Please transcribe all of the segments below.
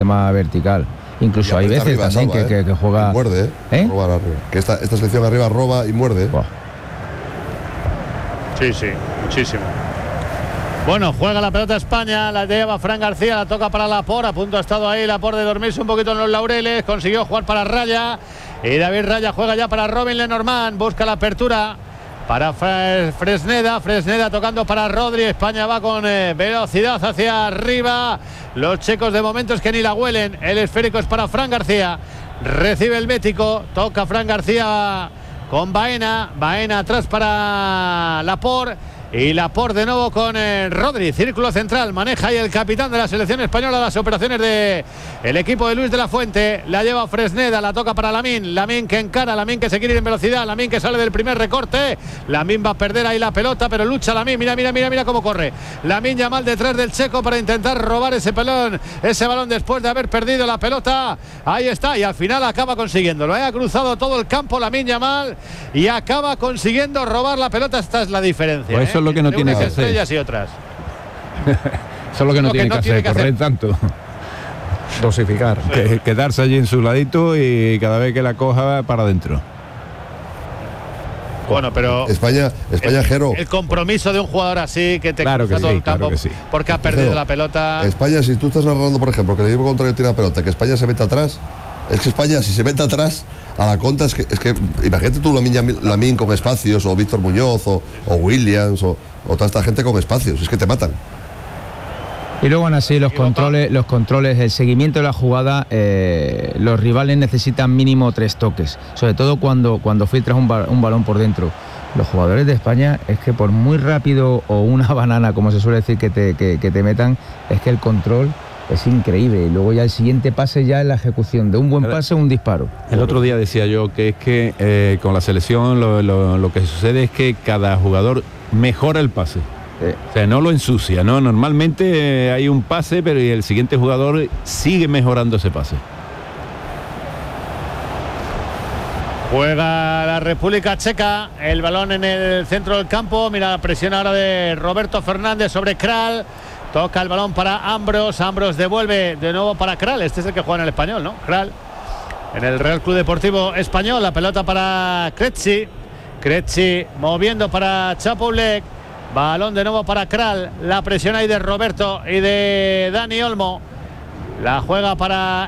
más vertical. Incluso hay veces arriba, también salva, que juega... Y muerde, roba arriba. Que esta selección arriba roba y muerde. Buah. Sí, muchísimo. Bueno, juega la pelota España, la lleva Fran García, la toca para Laporte, a punto ha estado ahí Laporte de dormirse un poquito en los laureles, consiguió jugar para Raya, y David Raya juega ya para Robin Lenormand, busca la apertura para Fresneda tocando para Rodri. España va con velocidad hacia arriba, los checos de momento es que ni la huelen, el esférico es para Fran García, recibe el bético, toca Fran García con Baena atrás para Laporte. Y Laporte de nuevo con Rodri, círculo central, maneja ahí el capitán de la selección española las operaciones de el equipo de Luis de la Fuente, la lleva Fresneda, la toca para Lamine que encara, Lamine que se quiere ir en velocidad, Lamine que sale del primer recorte, Lamine va a perder ahí la pelota, pero lucha Lamine, mira cómo corre, Lamine Yamal detrás del checo para intentar robar ese balón después de haber perdido la pelota, ahí está, y al final acaba consiguiéndolo, ha cruzado todo el campo Lamine Yamal y acaba consiguiendo robar la pelota, esta es la diferencia. Pues eso es lo que no tiene que hacer. Y otras. Eso es lo que no tiene que hacer, correr tanto. Dosificar. Quedarse allí en su ladito y cada vez que la coja para adentro. Bueno, pero España Jero. El compromiso de un jugador así que te cruza todo el campo porque ha perdido la pelota. España, si tú estás narrando, por ejemplo, que el equipo contrario tira la pelota, que España se mete atrás, es que España, si se mete atrás, a la contra es que imagínate tú Lamine con espacios, o Víctor Muñoz, o Williams, o toda esta gente con espacios, es que te matan. Y luego aún así los controles, el seguimiento de la jugada, los rivales necesitan mínimo 3 toques, sobre todo cuando filtras un balón por dentro. Los jugadores de España es que por muy rápido o una banana, como se suele decir, que te metan, es que el control es increíble. Y luego ya el siguiente pase ya es la ejecución de un buen pase o un disparo. El otro día decía yo que es que con la selección lo que sucede es que cada jugador mejora el pase. O sea, no lo ensucia, ¿no? Normalmente hay un pase, pero el siguiente jugador sigue mejorando ese pase. Juega la República Checa, el balón en el centro del campo, mira la presión ahora de Roberto Fernández sobre Kral, toca el balón para Ambros devuelve de nuevo para Kral, este es el que juega en el Español, ¿no? Kral, en el Real Club Deportivo Español, la pelota para Krejci moviendo para Čapoušek, balón de nuevo para Kral, la presión ahí de Roberto y de Dani Olmo, la juega para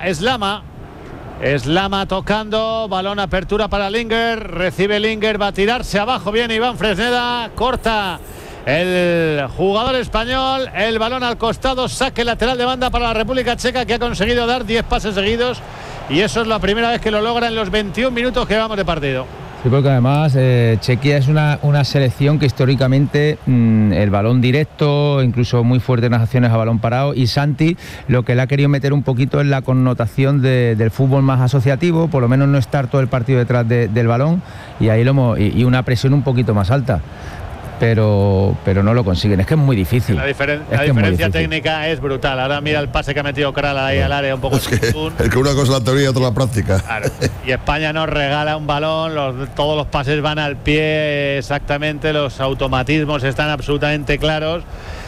Slama tocando, balón apertura para Linger, recibe Linger, va a tirarse abajo, viene Iván Fresneda, corta el jugador español, el balón al costado, saque lateral de banda para la República Checa, que ha conseguido dar 10 pases seguidos, y eso es la primera vez que lo logra en los 21 minutos que vamos de partido. Sí, porque además Chequia es una selección que históricamente el balón directo, incluso muy fuerte en las acciones a balón parado, y Santi lo que le ha querido meter un poquito es la connotación del fútbol más asociativo, por lo menos no estar todo el partido detrás del balón, y ahí y una presión un poquito más alta. Pero no lo consiguen, es que es muy difícil. La diferencia técnica es brutal. Ahora mira el pase que ha metido Kral ahí al área un poco. Es que una cosa es la teoría y otra la práctica. Claro. Y España nos regala un balón, todos los pases van al pie exactamente, los automatismos están absolutamente claros.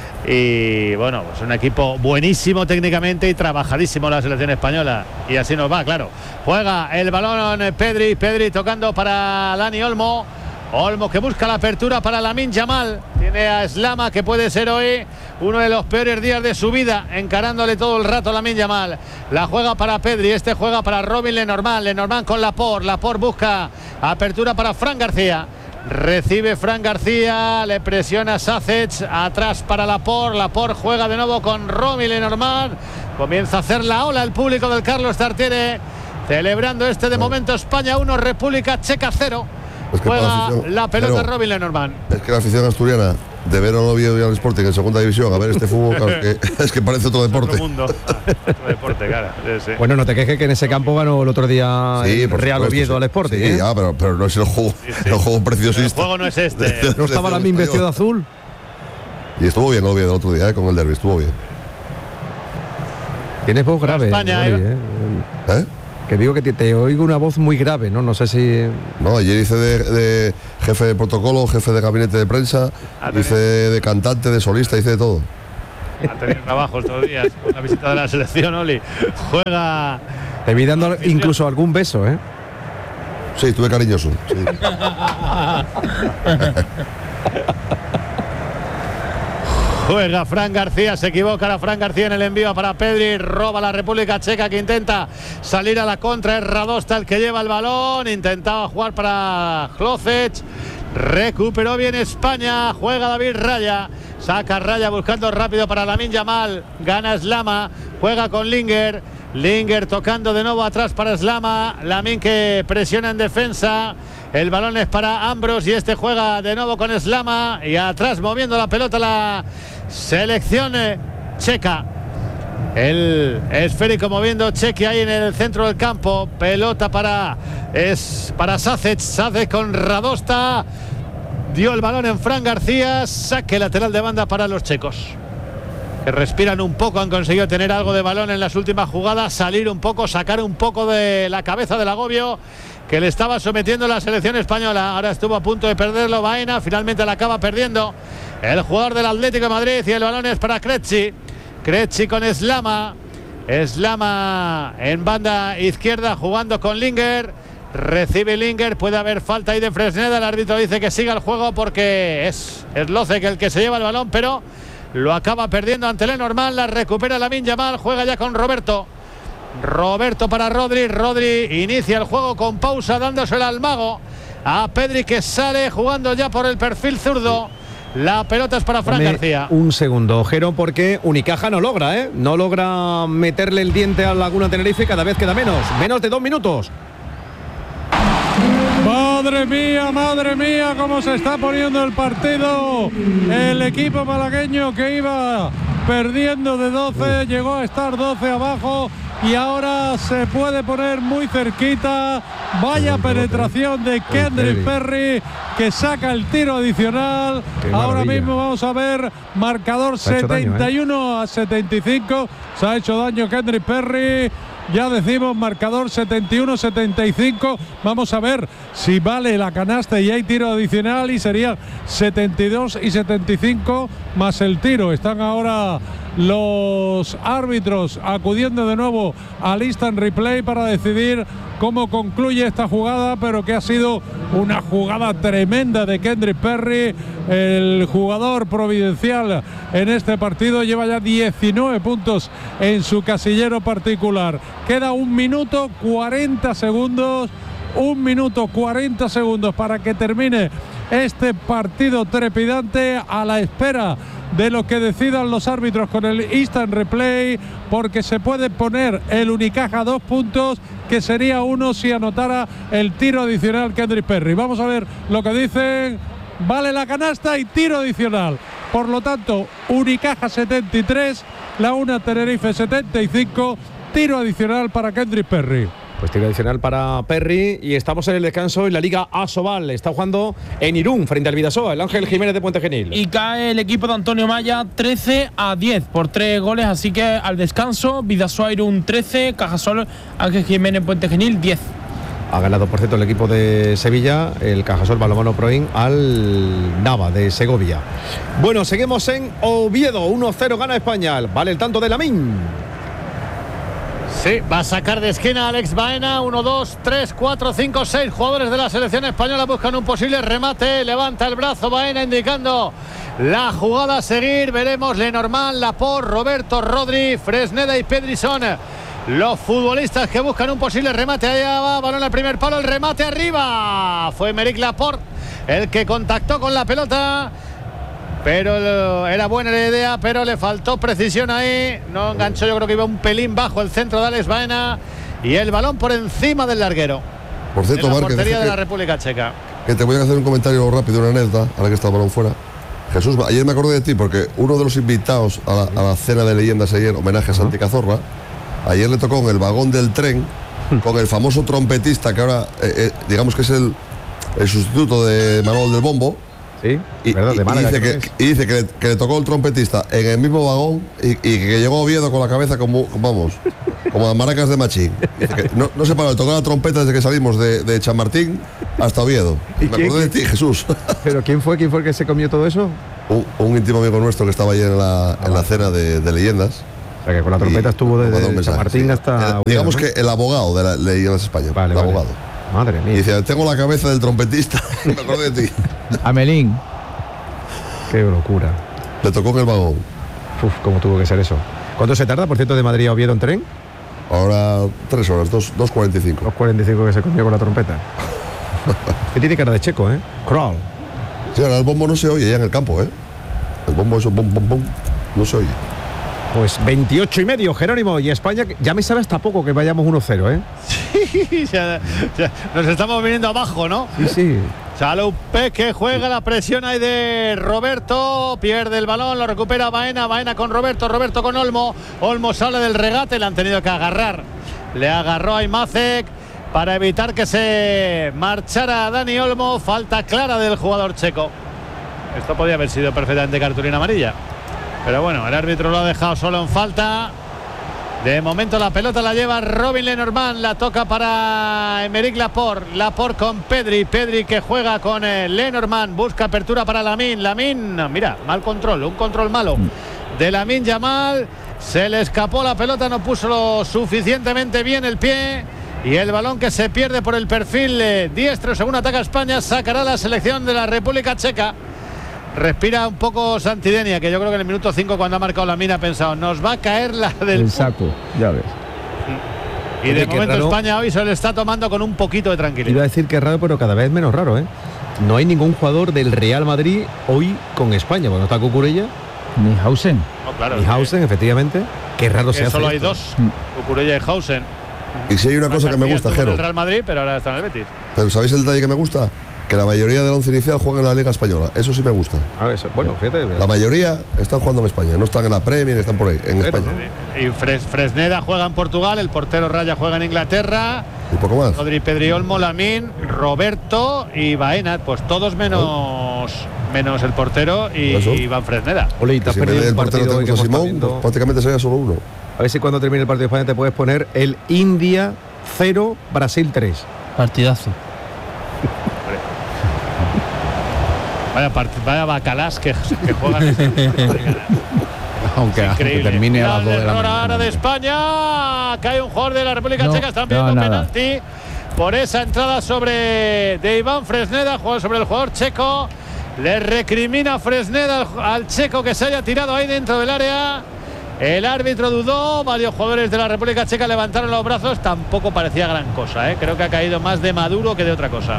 Y bueno, pues un equipo buenísimo técnicamente y trabajadísimo la selección española. Y así nos va, claro. Juega el balón Pedri tocando para Dani Olmo que busca la apertura para Lamine Yamal. Tiene a Slama, que puede ser hoy uno de los peores días de su vida, encarándole todo el rato a Lamine Yamal. La juega para Pedri, juega para Robin Lenormand con Laporte busca apertura para Fran García. Recibe Fran García, le presiona Sasech, atrás para Laporte juega de nuevo con Robin Lenormand. Comienza a hacer la ola el público del Carlos Tartiere, celebrando de momento España 1, República Checa 0. Es que juega la pelota Robin Lenormand. Es que la afición asturiana de ver a Oviedo y al Sporting en segunda división a ver este fútbol, claro, es que parece otro deporte. Otro mundo. Otro deporte, claro. Sí. Bueno, no te quejes que en ese campo ganó el otro día el Real Oviedo al Sporting. Sí, ya, pero no es el juego, el juego preciosista. El juego no es este. ¿No estaba Lamine vestido de azul? Y estuvo bien Oviedo el otro día, con el derbi, estuvo bien. Tienes voz grave. España, Que digo que te oigo una voz muy grave, ¿no? No sé si... No, ayer hice de jefe de protocolo, jefe de gabinete de prensa, hice de cantante, de solista, hice de todo. Ha tenido trabajo estos días con la visita de la selección, Oli. Juega. Te vi dando incluso algún beso, ¿eh? Sí, estuve cariñoso. Sí. Juega Fran García, se equivoca la Fran García en el envío para Pedri, roba la República Checa que intenta salir a la contra, es Radosta el que lleva el balón, intentaba jugar para Klocek, recuperó bien España, juega David Raya, saca Raya buscando rápido para Lamine Yamal, gana Slama, juega con Linger tocando de nuevo atrás para Slama, Lamine que presiona en defensa. El balón es para Ambros y este juega de nuevo con Slama y atrás moviendo la pelota la selección checa. El esférico moviendo Chequi ahí en el centro del campo. Pelota para Sasek con Radosta. Dio el balón en Fran García. Saque lateral de banda para los checos, que respiran un poco, han conseguido tener algo de balón en las últimas jugadas, salir un poco, sacar un poco de la cabeza del agobio que le estaba sometiendo la selección española. Ahora estuvo a punto de perderlo Baena, finalmente la acaba perdiendo el jugador del Atlético de Madrid y el balón es para Krejci con Slama en banda izquierda jugando con Linger, recibe Linger, puede haber falta ahí de Fresneda, el árbitro dice que siga el juego porque es Lozek el que se lleva el balón, pero lo acaba perdiendo ante Lenormand, la recupera Lamine Yamal, juega ya con Roberto para Rodri inicia el juego con pausa dándosela al mago a Pedri que sale jugando ya por el perfil zurdo. La pelota es para Fran García. Un segundo, Jero, porque Unicaja no logra meterle el diente a Laguna Tenerife, cada vez queda menos de 2 minutos. Madre mía, cómo se está poniendo el partido. El equipo malagueño que iba perdiendo de 12, llegó a estar 12 abajo y ahora se puede poner muy cerquita. Vaya penetración de Kendrick Perry que saca el tiro adicional. Ahora mismo vamos a ver marcador 71 a 75. Se ha hecho daño Kendrick Perry. Ya decimos marcador 71-75. Vamos a ver si vale la canasta y hay tiro adicional y serían 72 y 75 más el tiro. Están ahora los árbitros acudiendo de nuevo al instant replay para decidir cómo concluye esta jugada, pero que ha sido una jugada tremenda de Kendrick Perry, el jugador providencial en este partido. Lleva ya 19 puntos en su casillero particular. Queda 1 minuto 40 segundos. 1 minuto 40 segundos para que termine este partido trepidante, a la espera de lo que decidan los árbitros con el instant replay, porque se puede poner el Unicaja 2 puntos, que sería 1 si anotara el tiro adicional Kendrick Perry. Vamos a ver lo que dicen. Vale la canasta y tiro adicional. Por lo tanto, Unicaja 73, Laguna Tenerife 75, tiro adicional para Kendrick Perry. Pues tiro adicional para Perry y estamos en el descanso en la Liga Asobal. Está jugando en Irún frente al Vidasoa, el Ángel Jiménez de Puente Genil. Y cae el equipo de Antonio Maya 13-10 por 3 goles, así que al descanso Vidasoa Irún 13, Cajasol Ángel Jiménez Puente Genil 10. Ha ganado, por cierto, el equipo de Sevilla, el Cajasol Balonmano Proin, al Nava de Segovia. Bueno, seguimos en Oviedo, 1-0 gana España. Vale el tanto de Lamine. Sí, va a sacar de esquina Alex Baena. 1, 2, 3, 4, 5, 6 jugadores de la selección española buscan un posible remate. Levanta el brazo Baena indicando la jugada a seguir. Veremos Lenormand, Laporte, Roberto, Rodri, Fresneda y Pedrison, los futbolistas que buscan un posible remate. Allá va, balón al primer palo, el remate arriba. Fue Aymeric Laporte el que contactó con la pelota, pero era buena la idea, pero le faltó precisión ahí. No enganchó, yo creo que iba un pelín bajo el centro de Alex Baena y el balón por encima del larguero. Por cierto, en la Márquez, portería de la República Checa. Que te voy a hacer un comentario rápido, una anécdota, ahora que está el balón fuera. Jesús, ayer me acordé de ti porque uno de los invitados a la cena de leyendas ayer, homenaje a Santi Cazorla, ayer le tocó en el vagón del tren con el famoso trompetista que ahora, digamos que es el sustituto de Manuel del Bombo. Sí, y dice que le tocó el trompetista en el mismo vagón y que llegó a Oviedo con la cabeza como las maracas de Machín. Dice que no se paró de tocar la trompeta desde que salimos de Chamartín hasta Oviedo. Me acordé de ti, Jesús. ¿Pero quién fue el que se comió todo eso? un íntimo amigo nuestro que estaba allí en la cena de leyendas. O sea, que con la trompeta estuvo desde San Martín hasta... digamos que el abogado de la Leyendas España. Vale, el abogado. Madre mía. Y dice, tengo la cabeza del trompetista. Me acuerdo de ti. Amelín. Qué locura. Le tocó en el vagón. Uf, cómo tuvo que ser eso. ¿Cuánto se tarda, por cierto, de Madrid a Oviedo en tren? Ahora 3 horas, 2:45. 2:45 que se comió con la trompeta. Que tiene cara de Checo, ¿eh? Crawl. Sí, ahora el bombo no se oye ya en el campo, ¿eh? El bombo, eso, bom, bom, bom, no se oye. Pues 28,5, Jerónimo. Y España, ya me sabe hasta poco que vayamos 1-0, ¿eh? Sí, ya nos estamos viniendo abajo, ¿no? Sí. Chalupe que juega, la presión ahí de Roberto, pierde el balón, lo recupera Baena con Roberto con Olmo sale del regate, le han tenido que agarrar, le agarró a Imacek para evitar que se marchara Dani Olmo, falta clara del jugador checo. Esto podía haber sido perfectamente cartulina amarilla, pero bueno, el árbitro lo ha dejado solo en falta. De momento la pelota la lleva Robin Lenormand, la toca para Aymeric Laporte con Pedri que juega con Lenormand, busca apertura para Lamine, mira, mal control, un control malo de Lamine Yamal, se le escapó la pelota, no puso lo suficientemente bien el pie y el balón que se pierde por el perfil diestro según ataca España, sacará la selección de la República Checa. Respira un poco Santidenia, que yo creo que en el minuto 5 cuando ha marcado Lamine ha pensado, nos va a caer la del saco, ya ves. Y de momento España hoy se le está tomando con un poquito de tranquilidad. Iba a decir que es raro, pero cada vez menos raro, ¿eh? No hay ningún jugador del Real Madrid hoy con España. Bueno, está Cucurella. Ni Hausen. No, claro, ni Hausen, efectivamente. Qué raro se hace. Solo hay dos, Cucurella y Hausen. Y si hay una cosa que me gusta, Jero. El Real Madrid, pero ahora está en el Betis. Pero ¿sabéis el detalle que me gusta? Que la mayoría del once inicial juega en la Liga Española. Eso sí me gusta. Bueno, fíjate. La mayoría están jugando en España. No están en la Premier, están por ahí, en España. Y Fresneda juega en Portugal, el portero Raya juega en Inglaterra. Y poco más. Rodri, Pedri, Olmo, Lamine, Roberto y Baena. Pues todos menos el portero y Iván Fresneda. Ole, te has si perdido el un portero partido tenemos a Simón, pues prácticamente sería solo uno. A ver si cuando termine el partido de España te puedes poner el India 0, Brasil 3. Partidazo. Vaya bacalás que juegan. Aunque termine a las 2 de la mañana. Ahora de España. Cae un jugador de la República Checa. Están pidiendo penalti por esa entrada de Iván Fresneda, sobre el jugador checo. Le recrimina Fresneda al checo que se haya tirado ahí dentro del área. El árbitro dudó. Varios jugadores de la República Checa levantaron los brazos. Tampoco parecía gran cosa, ¿eh? Creo que ha caído más de Maduro que de otra cosa.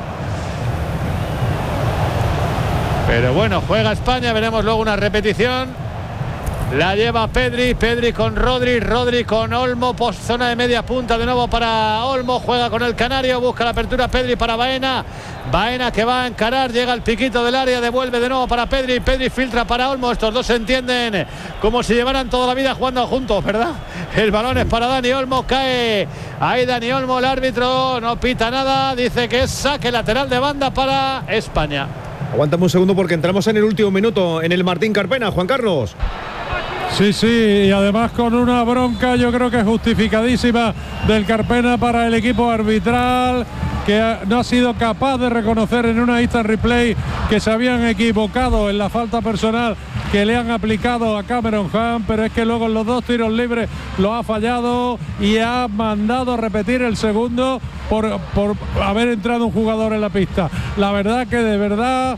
Pero bueno, juega España, veremos luego una repetición. La lleva Pedri con Rodri con Olmo, zona de media punta de nuevo para Olmo, juega con el canario, busca la apertura Pedri para Baena que va a encarar, llega al piquito del área, devuelve de nuevo para Pedri filtra para Olmo, estos dos se entienden como si llevaran toda la vida jugando juntos, ¿verdad? El balón es para Dani Olmo, cae ahí Dani Olmo, el árbitro no pita nada, dice que es saque lateral de banda para España. Aguántame un segundo porque entramos en el último minuto en el Martín Carpena, Juan Carlos. Sí, y además con una bronca yo creo que justificadísima del Carpena para el equipo arbitral, que no ha sido capaz de reconocer en una instant replay que se habían equivocado en la falta personal que le han aplicado a Cameron Hunt, pero es que luego en los dos tiros libres lo ha fallado y ha mandado a repetir el segundo por haber entrado un jugador en la pista. La verdad que de verdad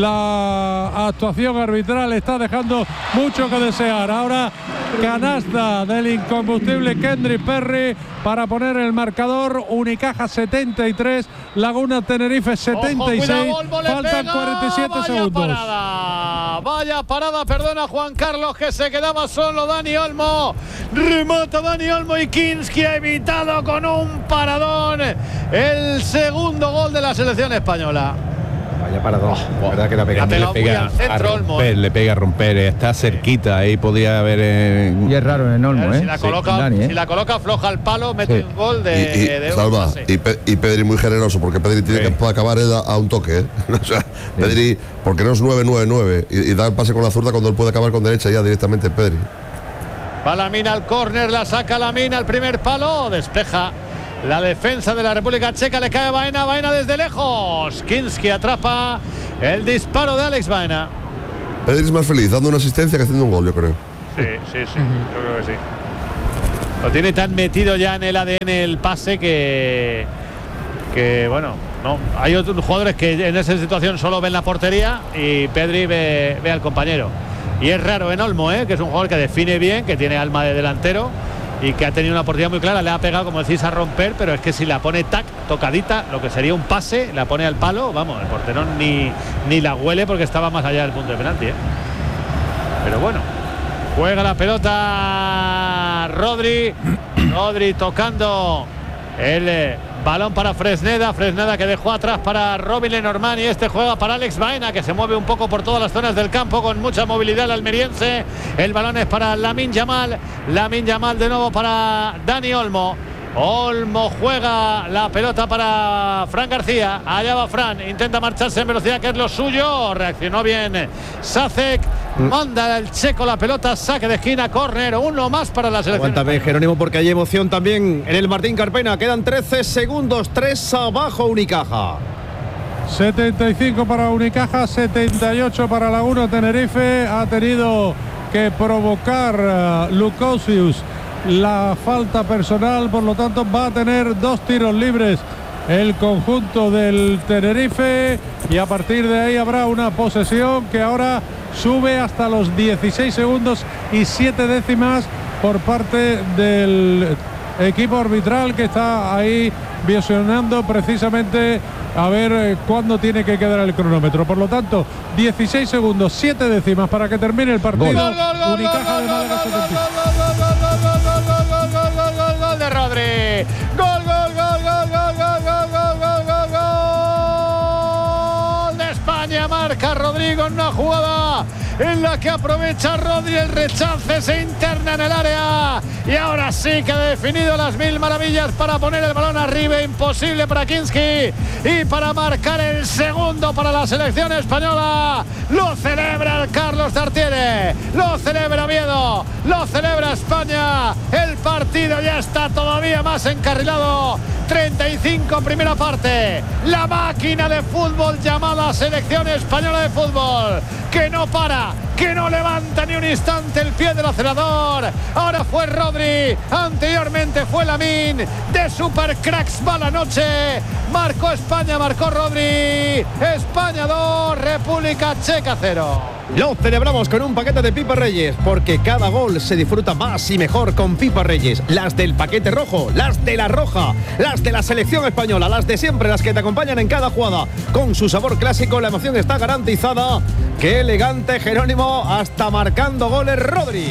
la actuación arbitral está dejando mucho que desear. Ahora canasta del incombustible Kendrick Perry para poner el marcador. Unicaja 73, Laguna Tenerife 76. Faltan 47 segundos. Vaya parada, perdona Juan Carlos, que se quedaba solo Dani Olmo. Remata Dani Olmo y Kinski ha evitado con un paradón el segundo gol de la selección española. Vaya paradón, la verdad que la pega. Le pega a romper, está cerquita, ahí podía haber. Y es raro en Olmo, si la coloca floja al palo, mete un gol de Salva, y Pedri muy generoso, porque Pedri tiene que acabar a un toque, ¿eh? O sea, Pedri, porque no es 9-9-9 y da el pase con la zurda cuando él puede acabar con derecha ya directamente Pedri. Va Lamine al córner, la saca Lamine al primer palo, despeja la defensa de la República Checa, le cae Baena desde lejos. Kinski atrapa el disparo de Alex Baena. Pedri es más feliz dando una asistencia que haciendo un gol, yo creo. Sí, yo creo que sí. Lo tiene tan metido ya en el ADN el pase que bueno, no. Hay otros jugadores que en esa situación solo ven la portería y Pedri ve al compañero. Y es raro en Olmo, que es un jugador que define bien, que tiene alma de delantero y que ha tenido una oportunidad muy clara, le ha pegado, como decís, a romper, pero es que si la pone tocadita, lo que sería un pase, la pone al palo, vamos, el portero ni la huele porque estaba más allá del punto de penalti, Pero bueno, juega la pelota Rodri tocando el balón para Fresneda que dejó atrás para Robin Lenormand, y este juega para Alex Baena, que se mueve un poco por todas las zonas del campo con mucha movilidad el almeriense. El balón es para Lamine Yamal de nuevo para Dani Olmo juega la pelota para Fran García, allá va Fran, intenta marcharse en velocidad, que es lo suyo, reaccionó bien Sacek, manda el checo la pelota, saque de esquina, córner, uno más para la selección. Aguántame, Jerónimo, porque hay emoción también en el Martín Carpena. Quedan 13 segundos, 3 abajo Unicaja. 75 para Unicaja, 78 para la 1 Tenerife. Ha tenido que provocar Lukosius la falta personal, por lo tanto va a tener 2 tiros libres el conjunto del Tenerife, y a partir de ahí habrá una posesión que ahora sube hasta los 16 segundos y 7 décimas por parte del equipo arbitral, que está ahí visionando precisamente a ver cuándo tiene que quedar el cronómetro. Por lo tanto, 16 segundos, 7 décimas para que termine el partido. Unicaja de Málaga 75. Gol de Rodri. Gol de España. Marca Rodrigo en una jugada en la que aprovecha Rodri el rechace, se interna en el área y ahora sí que ha definido las mil maravillas para poner el balón arriba, imposible para Kinski y para marcar el segundo para la selección española. Lo celebra el Carlos Tartiere, lo celebra Oviedo, lo celebra España. El partido ya está todavía más encarrilado. 35 primera parte. La máquina de fútbol llamada Selección Española de Fútbol, que no para, que no levanta ni un instante el pie del acelerador. Ahora fue Rodri, anteriormente fue Lamine. De supercracks va la noche. Marcó España, marcó Rodri. España 2, República Checa 0. Lo celebramos con un paquete de Pipa Reyes, porque cada gol se disfruta más y mejor con Pipa Reyes. Las del paquete rojo, las de la roja, las de la selección española, las de siempre, las que te acompañan en cada jugada. Con su sabor clásico, la emoción está garantizada. ¡Qué elegante, Jerónimo! Hasta marcando goles Rodri.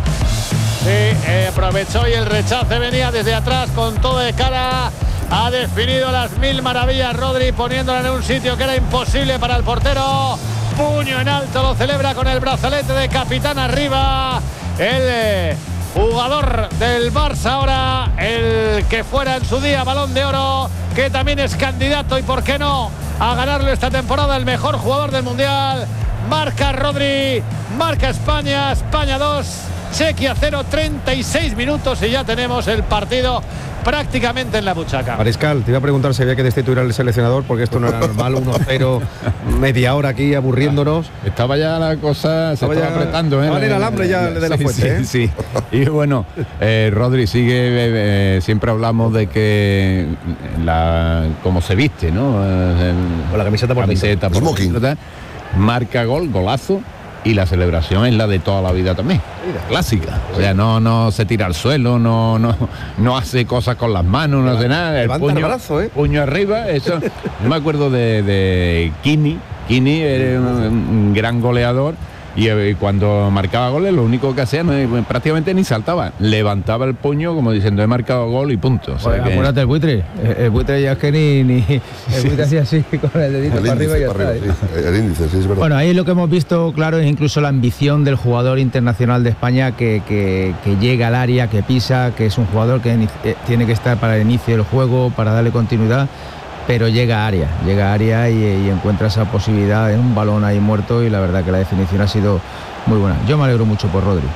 Sí, aprovechó y el rechace venía desde atrás con todo de cara. Ha definido las mil maravillas Rodri, poniéndola en un sitio que era imposible para el portero. Puño en alto, lo celebra con el brazalete de capitán arriba. El jugador del Barça ahora, el que fuera en su día Balón de Oro, que también es candidato y por qué no a ganarlo esta temporada, el mejor jugador del Mundial. Marca Rodri, marca España, España 2, Chequia 0, 36 minutos y ya tenemos el partido prácticamente en la buchaca. Mariscal, te iba a preguntar si había que destituir al seleccionador, porque esto no era normal. 1-0, media hora aquí aburriéndonos. Estaba ya la cosa, se estaba apretando. Estaba en el alambre ya de la fuente. Sí. Y bueno, Rodri sigue, siempre hablamos de que como se viste, ¿no? Con la camiseta por dentro. Marca gol, golazo. Y la celebración es la de toda la vida también, clásica. O sea, no se tira al suelo, no hace cosas con las manos, no hace nada. El puño arriba, eso. Yo me acuerdo de Kini era un gran goleador. Y cuando marcaba goles, lo único que hacía prácticamente ni saltaba, levantaba el puño como diciendo he marcado gol y punto. O sea, acuérdate el buitre ya es que ni el buitre hacía así con el dedito para arriba y ya está. El índice, sí, es verdad. Bueno, ahí lo que hemos visto claro es incluso la ambición del jugador internacional de España que llega al área, que pisa, que es un jugador que tiene que estar para el inicio del juego, para darle continuidad, pero llega a área y encuentra esa posibilidad en un balón ahí muerto, y la verdad que la definición ha sido muy buena. Yo me alegro mucho por Rodri.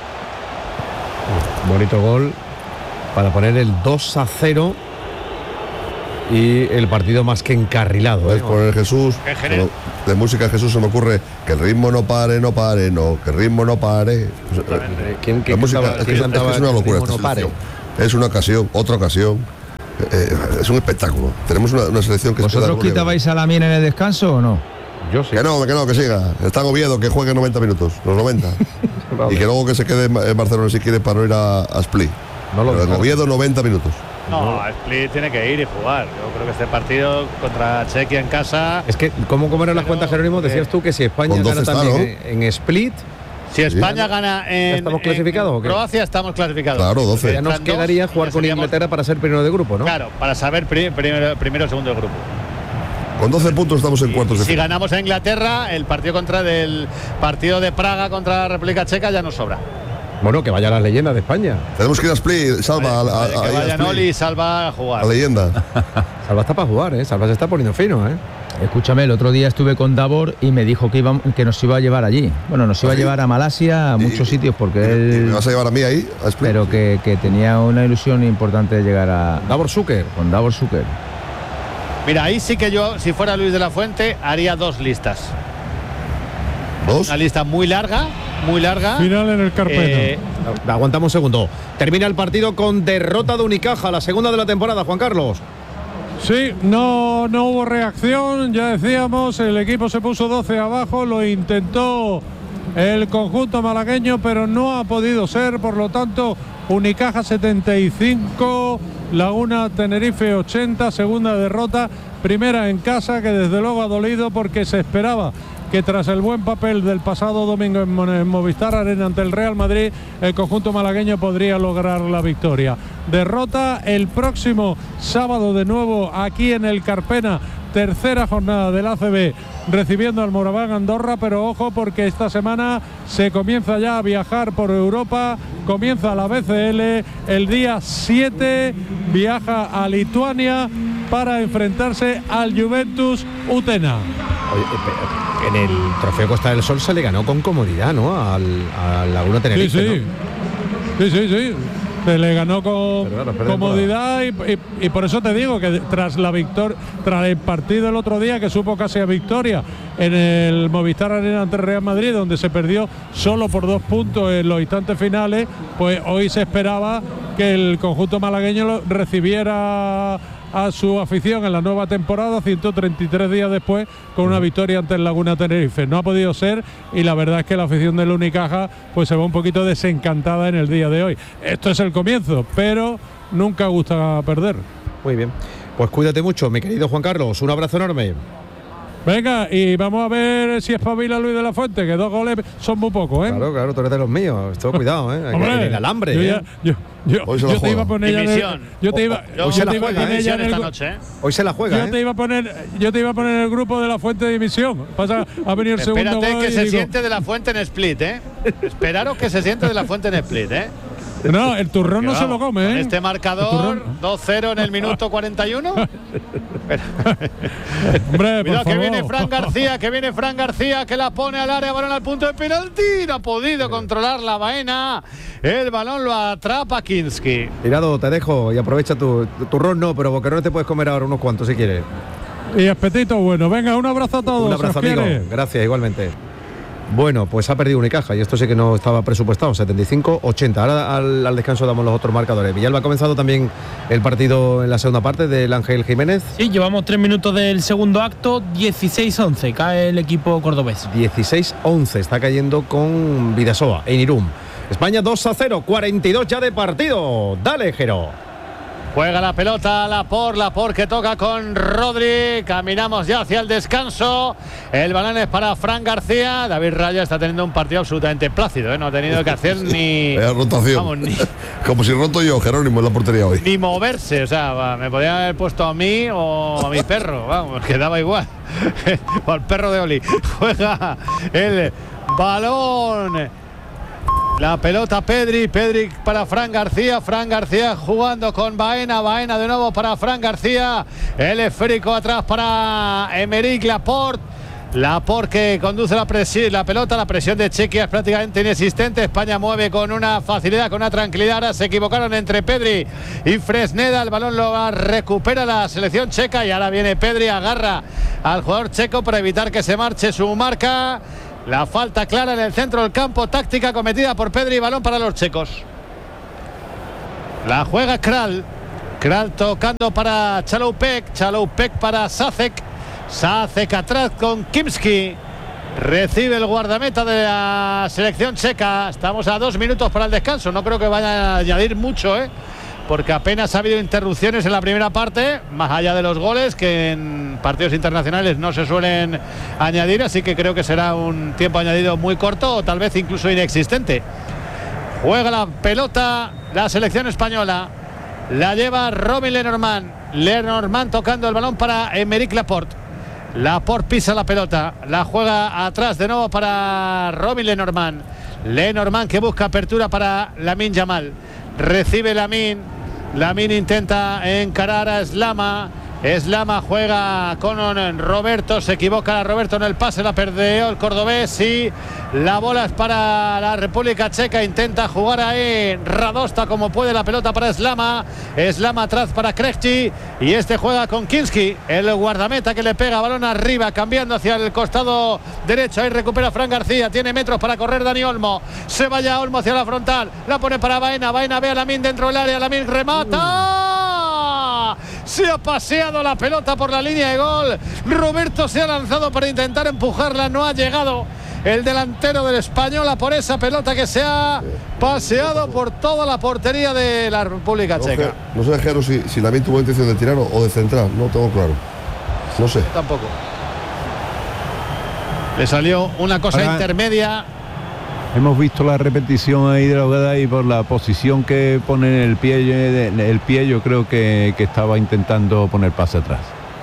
Bonito gol para poner el 2-0 y el partido más que encarrilado. Puedes poner Jesús, Qué genial. de música de Jesús se me ocurre que el ritmo no pare, no pare, no, que el ritmo no pare. ¿Quién La música cantaba- es que quién cantaba es una locura el esta ritmo no pare? selección. Es una ocasión, otra ocasión. Es un espectáculo. Tenemos una selección que ¿Vosotros quitabais a Lamine en el descanso o no? Yo sí. Que no, que siga. Está en Oviedo, que juegue 90 minutos, los 90. Y que luego que se quede en Barcelona si quiere para no ir a Split. No lo Pero en digas. Oviedo 90 minutos. No, Split tiene que ir y jugar. Yo creo que este partido contra Chequia en casa. Es que, ¿cómo eran las Pero, cuentas, Jerónimo? Decías tú que si España con 12 gana está, también en Split, Si España gana en. estamos clasificados o qué? Croacia estamos clasificados. Claro, 12. ya nos Entran dos, quedaría jugar ya con seríamos- Inglaterra para ser primero de grupo, ¿no? Claro, para saber primero o segundo del grupo. Con 12 puntos estamos en cuartos de Si final. ganamos a Inglaterra, el partido del partido de Praga contra la República Checa ya nos sobra. Bueno, que vaya las leyendas de España. Tenemos que ir a Split, Salva, Vale, que a vaya Split, Noli y Salva a jugar. a leyenda. Salva está para jugar, ¿eh? Salva se está poniendo fino, ¿eh? Escúchame, el otro día estuve con Davor y me dijo que nos iba a llevar allí. Bueno, nos iba a ¿Sí? llevar a Malasia, a muchos sitios, porque ¿Y me él... vas a llevar a mí ahí, a Split? Pero que tenía una ilusión importante de llegar a... Davor Zucker. con Davor Zucker. Mira, ahí sí que yo, si fuera Luis de la Fuente, haría 2 listas. ¿Dos? Una lista muy larga, muy larga. Final en el Carpena. Aguantamos un segundo. Termina el partido con derrota de Unicaja, la segunda de la temporada, Juan Carlos. Sí, no hubo reacción, ya decíamos, el equipo se puso 12 abajo, lo intentó el conjunto malagueño, pero no ha podido ser, por lo tanto, Unicaja 75, Laguna Tenerife 80, segunda derrota, primera en casa, que desde luego ha dolido porque se esperaba que tras el buen papel del pasado domingo en Movistar Arena ante el Real Madrid, el conjunto malagueño podría lograr la victoria. Derrota el próximo sábado de nuevo aquí en el Carpena, tercera jornada del ACB, recibiendo al Moraván Andorra, pero ojo porque esta semana se comienza ya a viajar por Europa, comienza la BCL, el día 7 viaja a Lituania para enfrentarse al Juventus Utena. En el Trofeo Costa del Sol se le ganó con comodidad, ¿no? Al Laguna Tenerife. Sí. Se le ganó con Pero claro, pero comodidad y por eso te digo que tras la victoria, tras el partido el otro día que supo casi a victoria en el Movistar Arena ante el Real Madrid, donde se perdió solo por 2 puntos en los instantes finales, pues hoy se esperaba que el conjunto malagueño recibiera a su afición en la nueva temporada 133 días después con una victoria ante el Laguna Tenerife. No ha podido ser y la verdad es que la afición del Unicaja pues se va un poquito desencantada en el día de hoy. Esto es el comienzo, pero nunca gusta perder. Muy bien. Pues cuídate mucho, mi querido Juan Carlos. Un abrazo enorme. Venga, y vamos a ver si espabila Luis de la Fuente, que 2 goles son muy pocos, ¿eh? Claro, tú eres de los míos. Esto, cuidado, ¿eh? Hombre, En el alambre, yo, ¿eh? Hoy se la yo te juega. iba a poner ya en el, División. yo te iba, Yo yo te la iba a juega, poner ya en esta el, noche, ¿eh? Hoy se la juega, yo te ¿eh? iba a poner en el grupo de la Fuente de dimisión. Pasa a venir el segundo Espérate gol que y se digo, siente de la Fuente en Split, ¿eh? Esperaros que se siente de la Fuente en Split, ¿eh? no, el turrón no se lo Con come, ¿eh? este marcador, El 2-0 en el minuto 41. Hombre, Cuidado por que viene favor. Fran García, que la pone al área, balón al punto de penalti. No ha podido controlar la Baena. El balón lo atrapa Kinski. Tirado, te dejo y aprovecha tu turrón, no, pero boquerones te puedes comer ahora unos cuantos si quieres. Y apetito bueno. Venga, un abrazo a todos. Un abrazo, ¿os quiere? amigo. Gracias, igualmente. Bueno, pues ha perdido Unicaja y esto sí que no estaba presupuestado, 75-80. Ahora al descanso damos los otros marcadores. Villalba ha comenzado también el partido en la segunda parte del Ángel Jiménez. Sí, llevamos 3 minutos del segundo acto, 16-11, cae el equipo cordobés. 16-11, está cayendo con Vidasoa en Irún. España 2-0, 42 ya de partido. Dale, Jero. Juega la pelota Laporte que toca con Rodri. Caminamos ya hacia el descanso. El balón es para Fran García. David Raya está teniendo un partido absolutamente plácido, ¿eh? No ha tenido que hacer ni rotación. vamos, Como si roto yo, Jerónimo, en la portería hoy. ni moverse. O sea, me podía haber puesto a mí o a mi perro. Vamos, que daba igual. O al perro de Oli. Juega el balón. La pelota Pedri para Fran García jugando con Baena de nuevo para Fran García, el esférico atrás para Aymeric Laporte, Laporte que conduce la pelota, la presión de Chequia es prácticamente inexistente. España mueve con una facilidad, con una tranquilidad. Ahora se equivocaron entre Pedri y Fresneda. El balón lo recupera la selección checa y ahora viene Pedri, agarra al jugador checo para evitar que se marche su marca. La falta clara en el centro del campo, táctica cometida por Pedri, balón para los checos. La juega Kral tocando para Chaloupek para Sacek atrás con Kimski. Recibe el guardameta de la selección checa. Estamos a 2 minutos para el descanso. No creo que vaya a añadir mucho, porque apenas ha habido interrupciones en la primera parte, más allá de los goles, que en partidos internacionales no se suelen añadir. Así que creo que será un tiempo añadido muy corto o tal vez incluso inexistente. Juega la pelota la selección española. La lleva Robin Lenormand tocando el balón para Aymeric Laporte. Laporte pisa la pelota, la juega atrás de nuevo para Robin Lenormand que busca apertura para Lamine Yamal. Recibe Lamine intenta encarar a Slama juega con Roberto, se equivoca Roberto en el pase, la perdió el cordobés y la bola es para la República Checa. Intenta jugar ahí Radosta como puede, la pelota para Slama atrás para Krejci y este juega con Kinski, el guardameta que le pega balón arriba, cambiando hacia el costado derecho. Ahí recupera Fran García, tiene metros para correr Dani Olmo, se vaya Olmo hacia la frontal, la pone para Baena ve a Lamine dentro del área, Lamine remata, se ha paseado la pelota por la línea de gol. Roberto se ha lanzado para intentar empujarla, no ha llegado el delantero del Española por esa pelota que se ha paseado por toda la portería de la República Checa. No sé, Jero, si Lamine tuvo intención de tirar o de centrar, no tengo claro. No sé. Tampoco. Le salió una cosa intermedia. Hemos visto la repetición ahí de la jugada y por la posición que pone en el pie yo creo que estaba intentando poner pase atrás.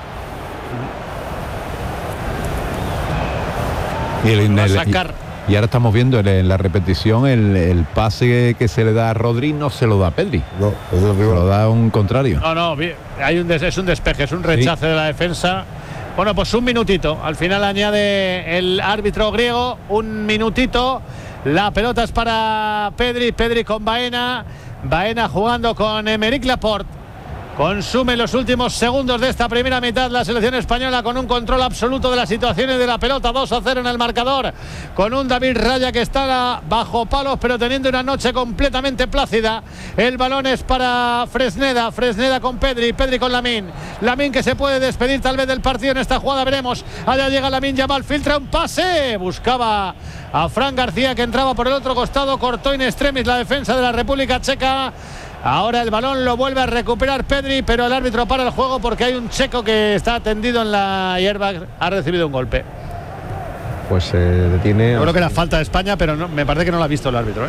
Y ahora estamos viendo en la repetición el pase que se le da a Rodri no se lo da a Pedri. No, se lo da a un contrario. No, es un despeje, es un rechace de la defensa. Bueno, pues un minutito. Al final añade el árbitro griego, un minutito. La pelota es para Pedri con Baena jugando con Aymeric Laporte. Consume los últimos segundos de esta primera mitad la selección española con un control absoluto de las situaciones de la pelota. 2-0 en el marcador, con un David Raya que está bajo palos pero teniendo una noche completamente plácida. El balón es para Fresneda con Pedri con Lamine que se puede despedir tal vez del partido en esta jugada, veremos. Allá llega Lamine Yamal, filtra un pase, buscaba a Fran García que entraba por el otro costado, cortó in extremis la defensa de la República Checa. Ahora el balón lo vuelve a recuperar Pedri, pero el árbitro para el juego porque hay un checo que está tendido en la hierba, ha recibido un golpe. Pues se detiene. Yo creo que era falta de España, pero no, me parece que no lo ha visto el árbitro.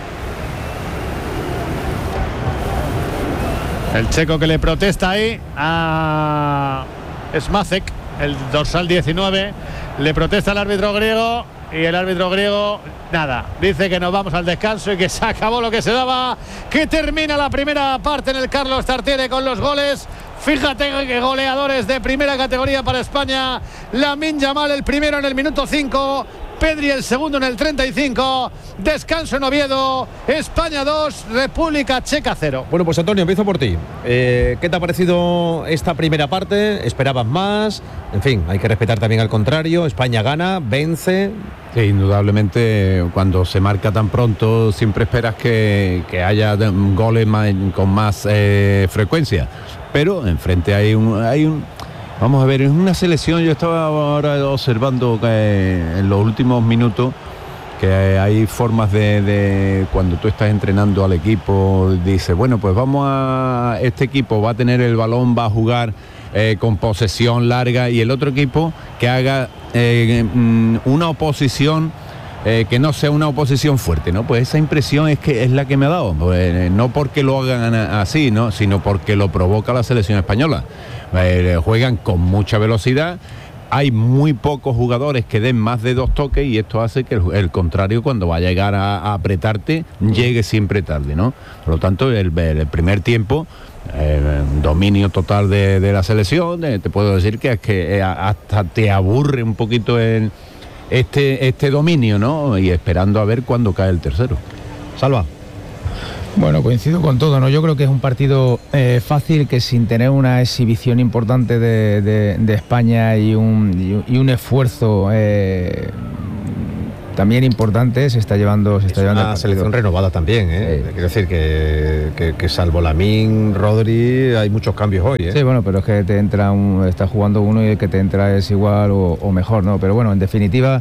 El checo que le protesta ahí a Smasek, el dorsal 19, le protesta al árbitro griego. Y el árbitro griego, nada, dice que nos vamos al descanso y que se acabó lo que se daba, que termina la primera parte en el Carlos Tartiere con los goles. Fíjate que goleadores de primera categoría para España. Lamine Yamal el primero en el minuto 5, Pedri el segundo en el 35. Descanso en Oviedo. España 2, República Checa 0. Bueno, pues Antonio, empiezo por ti. ¿Qué te ha parecido esta primera parte? ¿Esperabas más? En fin, hay que respetar también al contrario. España gana, vence. Sí, indudablemente cuando se marca tan pronto siempre esperas que haya goles con más frecuencia. Pero enfrente hay un vamos a ver, es una selección. Yo estaba ahora observando que en los últimos minutos que hay formas de cuando tú estás entrenando al equipo, dices, bueno, pues este equipo va a tener el balón, va a jugar con posesión larga, y el otro equipo que haga una oposición que no sea una oposición fuerte, ¿no? Pues esa impresión es la que me ha dado, no porque lo hagan así, ¿no? Sino porque lo provoca la selección española. Juegan con mucha velocidad, hay muy pocos jugadores que den más de 2 toques, y esto hace que el contrario, cuando va a llegar a apretarte, llegue siempre tarde, ¿no? Por lo tanto, el primer tiempo dominio total de la selección. Te puedo decir que hasta te aburre un poquito este dominio, ¿no? Y esperando a ver cuándo cae el tercero. Salva. Bueno, coincido con todo, ¿no? Yo creo que es un partido fácil, que sin tener una exhibición importante de España y un esfuerzo también importante, se está llevando una selección renovada también, ¿eh? Quiero decir que salvo Lamine, Rodri, hay muchos cambios hoy, ¿eh? Sí, bueno, pero es que te entra está jugando uno y el que te entra es igual o mejor, ¿no? Pero bueno, en definitiva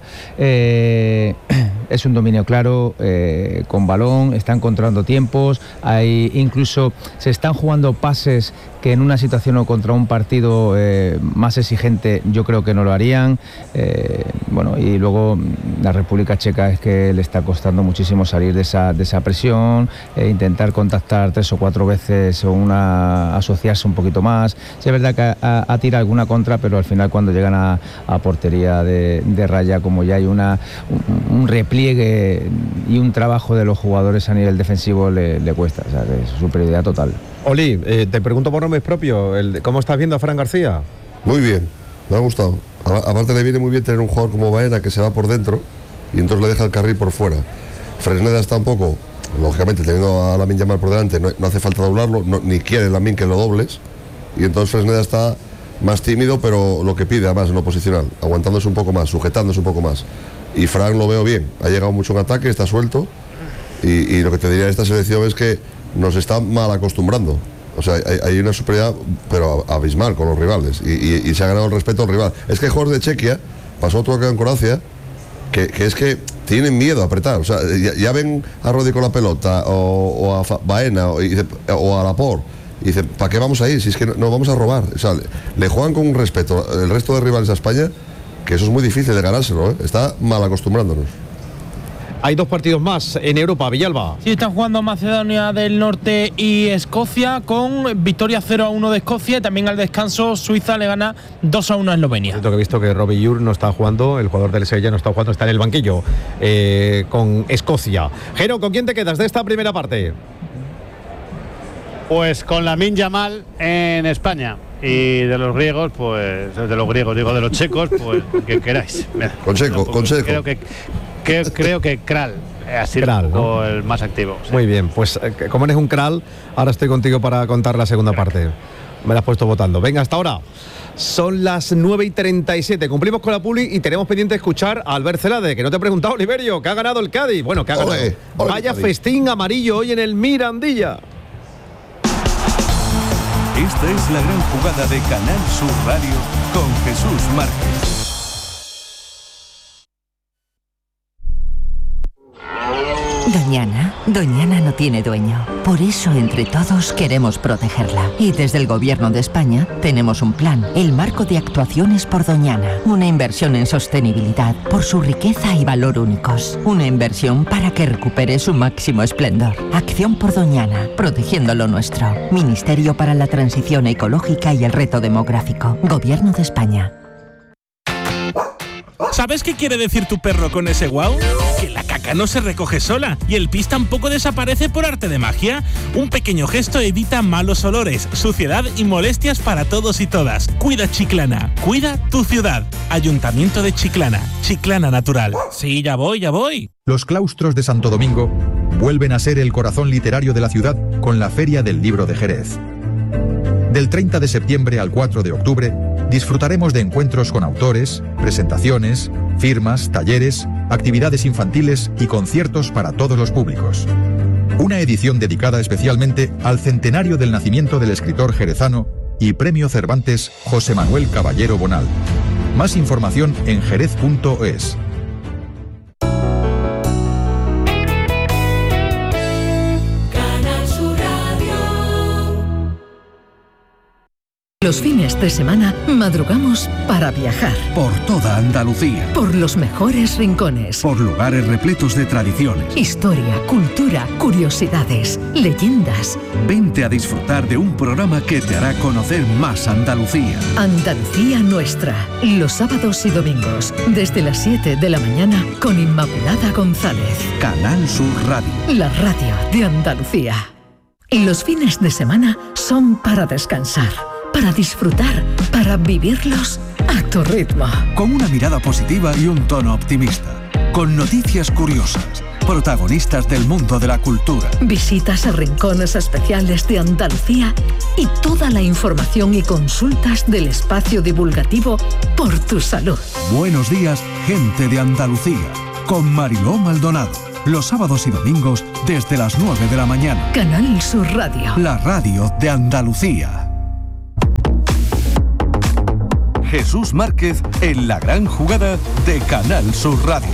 es un dominio claro, con balón, está encontrando tiempos, incluso se están jugando pases que en una situación o contra un partido más exigente yo creo que no lo harían. Bueno, y luego la República Checa es que le está costando muchísimo salir de esa presión, intentar contactar 3 o 4 veces o asociarse un poquito más. Sí, es verdad que ha tirado alguna contra, pero al final cuando llegan a portería de raya, como ya hay un repliegue y un trabajo de los jugadores a nivel defensivo, le cuesta, o sea, es superioridad total. Oli, te pregunto por nombres propios, ¿cómo estás viendo a Fran García? Muy bien, me ha gustado. Aparte le viene muy bien tener un jugador como Baena que se va por dentro y entonces le deja el carril por fuera. Fresneda está un poco, lógicamente teniendo a Lamine Yamal por delante, no hace falta doblarlo, ni quiere Lamine que lo dobles, y entonces Fresneda está más tímido, pero lo que pide además en lo posicional, aguantándose un poco más, sujetándose un poco más. Y Fran lo veo bien, ha llegado mucho en ataque, está suelto, y lo que te diría de esta selección es que nos está mal acostumbrando. O sea, hay una superioridad, pero abismal con los rivales, y se ha ganado el respeto al rival. Es que el jugador de Chequia pasó otro que en Croacia, que es que tienen miedo a apretar. O sea, ya ven a Rodri con la pelota, o a Baena, o a Laporte, y dicen, ¿para qué vamos ahí? Si es que nos vamos a robar. O sea, le juegan con un respeto el resto de rivales a España, que eso es muy difícil de ganárselo, ¿eh? Está mal acostumbrándonos. Hay 2 partidos más en Europa, Villalba. Sí, están jugando Macedonia del Norte y Escocia, con victoria 0-1 de Escocia, y también al descanso Suiza le gana 2-1 a Eslovenia. Siento que he visto que Robbie Jur no está jugando, el jugador del Sevilla no está jugando, está en el banquillo con Escocia. Jero, ¿con quién te quedas de esta primera parte? Pues con Lamine Yamal en España. Y de los griegos, pues de los checos, pues que queráis. Con Checo. Creo que Kral ha sido ¿no? el más activo. Sí. Muy bien, pues como eres un Kral, ahora estoy contigo para contar la segunda parte. Me la has puesto votando. Venga, hasta ahora. Son las 9:37. Cumplimos con la publi y tenemos pendiente de escuchar a Albert Celade, que no te he preguntado, Oliverio, que ha ganado el Cádiz. Bueno, que ha ganado. Vaya Cádiz. Festín amarillo hoy en el Mirandilla. Esta es la gran jugada de Canal Sur Radio con Jesús Márquez. Doñana no tiene dueño. Por eso, entre todos, queremos protegerla. Y desde el Gobierno de España tenemos un plan, el Marco de Actuaciones por Doñana. Una inversión en sostenibilidad por su riqueza y valor únicos. Una inversión para que recupere su máximo esplendor. Acción por Doñana, protegiendo lo nuestro. Ministerio para la Transición Ecológica y el Reto Demográfico. Gobierno de España. ¿Sabes qué quiere decir tu perro con ese guau? Que la caca no se recoge sola y el pis tampoco desaparece por arte de magia. Un pequeño gesto evita malos olores, suciedad y molestias para todos y todas. Cuida Chiclana, cuida tu ciudad. Ayuntamiento de Chiclana, Chiclana Natural. Sí, ya voy. Los claustros de Santo Domingo vuelven a ser el corazón literario de la ciudad con la Feria del Libro de Jerez. Del 30 de septiembre al 4 de octubre, disfrutaremos de encuentros con autores, presentaciones, firmas, talleres, actividades infantiles y conciertos para todos los públicos. Una edición dedicada especialmente al centenario del nacimiento del escritor jerezano y Premio Cervantes José Manuel Caballero Bonal. Más información en jerez.es. Los fines de semana madrugamos para viajar. Por toda Andalucía. Por los mejores rincones. Por lugares repletos de tradiciones. Historia, cultura, curiosidades, leyendas. Vente a disfrutar de un programa que te hará conocer más Andalucía. Andalucía Nuestra. Los sábados y domingos, desde las 7 de la mañana, con Inmaculada González. Canal Sur Radio. La radio de Andalucía. Los fines de semana son para descansar, para disfrutar, para vivirlos a tu ritmo. Con una mirada positiva y un tono optimista. Con noticias curiosas. Protagonistas del mundo de la cultura. Visitas a rincones especiales de Andalucía y toda la información y consultas del espacio divulgativo por tu salud. Buenos días, gente de Andalucía. Con Mariló Maldonado. Los sábados y domingos desde las 9 de la mañana. Canal Sur Radio. La radio de Andalucía. Jesús Márquez en la gran jugada de Canal Sur Radio.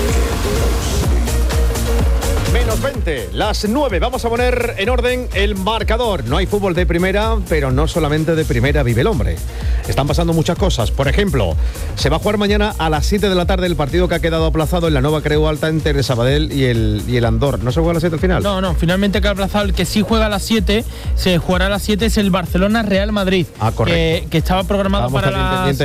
Menos 20, las 9. Vamos a poner en orden el marcador. No hay fútbol de primera, pero no solamente de primera vive el hombre. Están pasando muchas cosas. Por ejemplo, se va a jugar mañana a las 7 de la tarde el partido que ha quedado aplazado en la Nueva Creu Alta entre el Sabadell y el Andorra. ¿No se juega a las 7 al final? No, finalmente que ha aplazado. El que sí juega a las 7, se jugará a las 7, es el Barcelona-Real Madrid. Ah, correcto. Que estaba programado para las...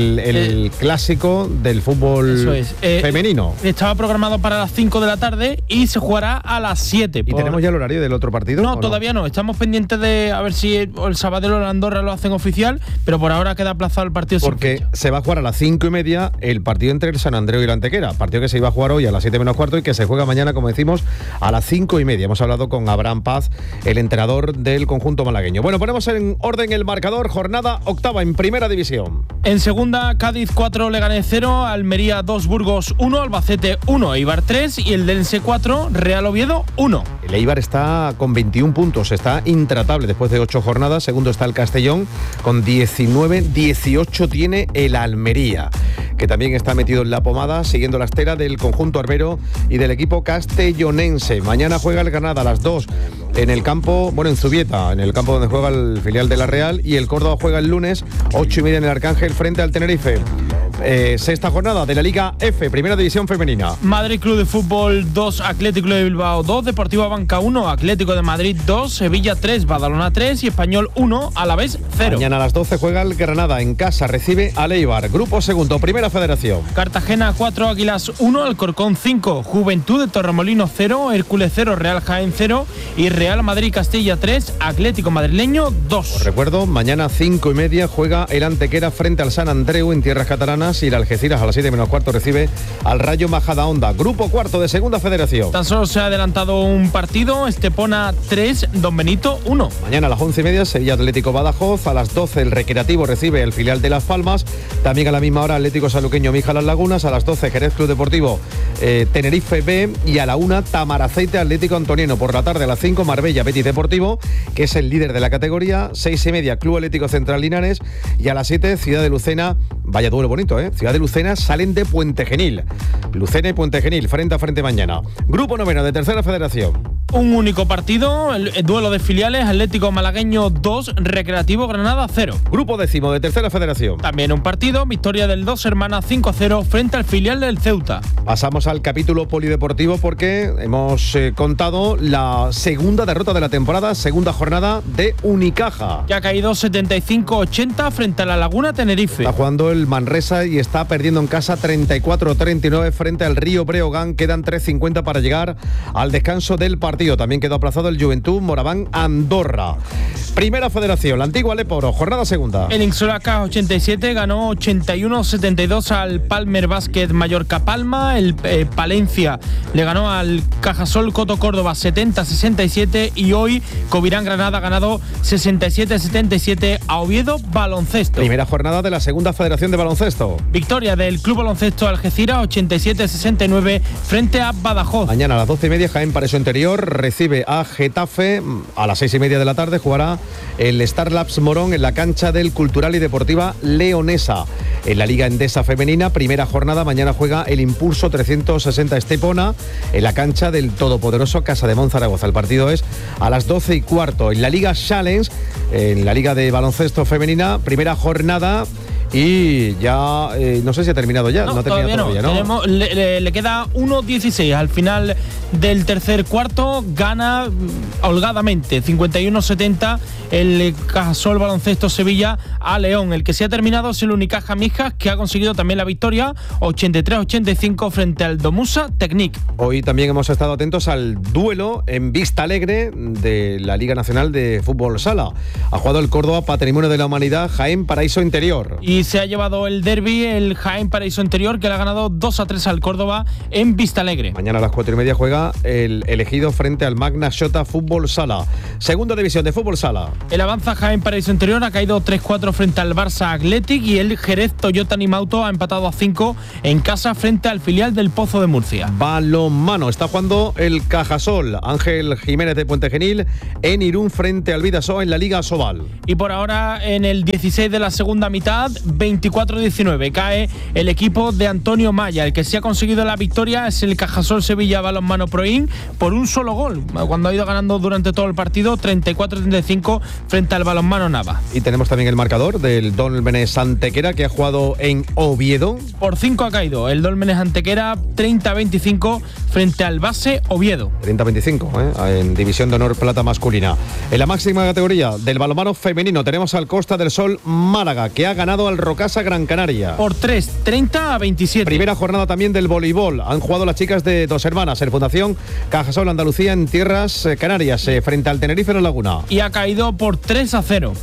el clásico del fútbol femenino. Estaba programado para las 5 de la tarde y se jugará a las 7. ¿Y tenemos ya el horario del otro partido? No, todavía no. Estamos pendientes de a ver si el Sabadell o el Andorra lo hacen oficial, pero por ahora queda aplazado el partido. Porque se va a jugar a las 5:30 el partido entre el San Andreu y la Antequera. Partido que se iba a jugar hoy a las 7 menos cuarto y que se juega mañana, como decimos, a las 5:30. Hemos hablado con Abraham Paz, el entrenador del conjunto malagueño. Bueno, ponemos en orden el marcador. Jornada octava en primera división. En segunda, Cádiz 4, Leganés 0, Almería 2, Burgos 1, Albacete 1, Eibar 3 y el Dense 4, Real Oviedo 1. El Eibar está con 21 puntos, está intratable después de 8 jornadas. Segundo está el Castellón con 19, 18 tiene el Almería, que también está metido en la pomada, siguiendo la estera del conjunto arbero y del equipo castellonense. Mañana juega el Granada a las 2 en el campo, en Zubieta, en el campo donde juega el filial de la Real, y el Córdoba juega el lunes 8:30 en el Arcángel frente al Tenerife. Sexta jornada de la Liga F, primera división femenina. Madrid Club de Fútbol 2, Atlético de Bilbao 2, Deportivo Banca 1, Atlético de Madrid 2, Sevilla 3, Badalona 3 y Español 1, Alavés 0. Mañana a las 12 juega el Granada en casa, recibe al Eibar. Grupo segundo, primera federación. Cartagena 4, Águilas 1, Alcorcón 5, Juventud de Torremolinos 0, Hércules 0, Real Jaén 0 y Real Madrid Castilla 3, Atlético Madrileño 2. Os recuerdo, mañana 5:30 juega el Antequera frente al San Andreu en tierras catalanas y el Algeciras a las 7 menos cuarto recibe al Rayo Majadahonda. Grupo cuarto de segunda federación. Tan solo se ha adelantado un partido, Estepona 3, Don Benito 1. Mañana a las 11:30 Sevilla Atlético Badajoz, a las 12 el Recreativo recibe el filial de Las Palmas, también a la misma hora Atlético Sanluqueño Mija Las Lagunas, a las 12 Jerez Club Deportivo Tenerife B y a la 1 Tamaraceite Atlético Antoniano. Por la tarde a las 5 Marbella Betis Deportivo, que es el líder de la categoría, 6:30 Club Atlético Central Linares y a las 7 Ciudad de Lucena, vaya duelo bonito, Ciudad de Lucena salen de Puente Genil. Lucena y Puente Genil frente a frente mañana. Grupo noveno de tercera federación. Un único partido, el duelo de filiales, Atlético Malagueño 2, Recreativo Granada 0. Grupo décimo de tercera federación. También un partido, victoria del Dos Hermanas 5-0 frente al filial del Ceuta. Pasamos al capítulo polideportivo porque hemos contado la segunda derrota de la temporada, segunda jornada de Unicaja. Que ha caído 75-80 frente a la Laguna Tenerife. Está jugando el Manresa y está perdiendo en casa 34-39 frente al Río Breogán. Quedan 3:50 para llegar al descanso del partido. También quedó aplazado el Juventud Moraván Andorra. Primera federación, la antigua Leporo, jornada segunda. El Insulaca 87 ganó 81-72 al Palmer Basket Mallorca Palma. El Palencia le ganó al Cajasol Coto Córdoba 70-67 y hoy Covirán Granada ha ganado 67-77 a Oviedo Baloncesto. Primera jornada de la segunda federación de baloncesto. Victoria del Club Baloncesto Algeciras 87-69 frente a Badajoz. Mañana a las 12:30 Jaén Paraíso Interior recibe a Getafe. A las 6:30 de la tarde jugará el Starlabs Morón en la cancha del Cultural y Deportiva Leonesa. En la Liga Endesa Femenina, primera jornada, mañana juega el Impulso 360 Estepona en la cancha del todopoderoso Casademón Zaragoza. El partido es a las 12:15. En la Liga Challenge, en la Liga de Baloncesto Femenina, primera jornada, Y ya, no sé si ha terminado ya. No ha terminado todavía, ¿no? Le queda 1:16 al final del tercer cuarto. Gana holgadamente 51-70 el Cajasol Baloncesto Sevilla a León. El que se ha terminado es el Unicaja Mijas, que ha conseguido también la victoria 83-85 frente al Domusa Technic. Hoy también hemos estado atentos al duelo en Vista Alegre de la Liga Nacional de Fútbol Sala. Ha jugado el Córdoba Patrimonio de la Humanidad Jaén Paraíso Interior. Y se ha llevado el derbi el Jaén Paraíso Interior, que le ha ganado 2-3 al Córdoba en Vista Alegre. Mañana a las 4:30 juega el Elegido frente al Magna Xota Fútbol Sala. Segunda división de Fútbol Sala. El Avanza Jaén Paraíso Interior ha caído 3-4 frente al Barça Athletic, y el Jerez Toyota Nimauto ha empatado a 5 en casa frente al filial del Pozo de Murcia. Balonmano, está jugando el Cajasol Ángel Jiménez de Puente Genil en Irún frente al Vidasoa en la Liga Sobal. Y por ahora, en el 16 de la segunda mitad, 24-19, cae el equipo de Antonio Maya. El que sí ha conseguido la victoria es el Cajasol Sevilla Balonmano Proin por un solo gol, cuando ha ido ganando durante todo el partido 34-35 frente al Balonmano Nava. Y tenemos también el marcador del Dólmenes Antequera, que ha jugado en Oviedo. Por 5 ha caído el Dólmenes Antequera 30-25 frente al Base Oviedo. 30-25, en División de Honor Plata masculina. En la máxima categoría del balonmano femenino tenemos al Costa del Sol Málaga, que ha ganado al Rocasa Gran Canaria. Por 3, 30-27. Primera jornada también del voleibol. Han jugado las chicas de Dos Hermanas, el Fundación Cajasol Andalucía en tierras canarias, frente al Tenerife en la Laguna. Y ha caído por 3-0.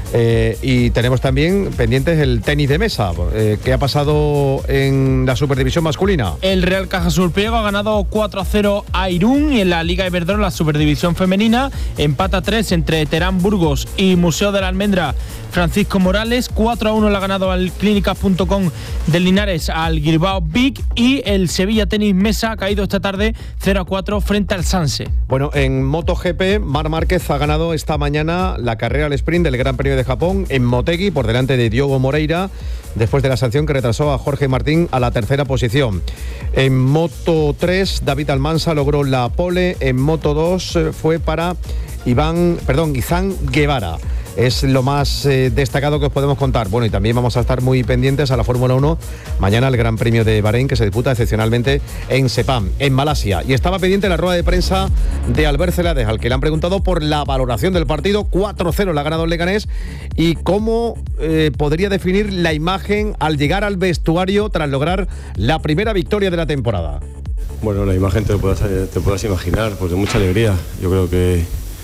Y tenemos también pendientes el tenis de mesa, que ha pasado en la Superdivisión masculina. El Real Cajasol Priego ha ganado 4-0 a Irún, y en la Liga Iberdrola, la Superdivisión femenina, empata 3 entre Terán Burgos y Museo de la Almendra Francisco Morales. 4-1 le ha ganado al Clínicas.com del Linares al Bilbao Big, y el Sevilla Tenis Mesa ha caído esta tarde 0-4 frente al Sanse. Bueno, en MotoGP, Marc Márquez ha ganado esta mañana la carrera al sprint del Gran Premio de Japón en Motegi por delante de Diogo Moreira, después de la sanción que retrasó a Jorge Martín a la tercera posición. En Moto 3, David Almansa logró la pole. En Moto 2 fue para Izan Guevara. Es lo más destacado que os podemos contar. Bueno, y también vamos a estar muy pendientes a la Fórmula 1 mañana, el Gran Premio de Bahrein, que se disputa excepcionalmente en Sepang, en Malasia. Y estaba pendiente la rueda de prensa de Albert Celades, al que le han preguntado por la valoración del partido. 4-0 le ha ganado el Leganés, y cómo podría definir la imagen al llegar al vestuario tras lograr la primera victoria de la temporada. Bueno, la imagen te puedas imaginar, pues de mucha alegría. Yo creo que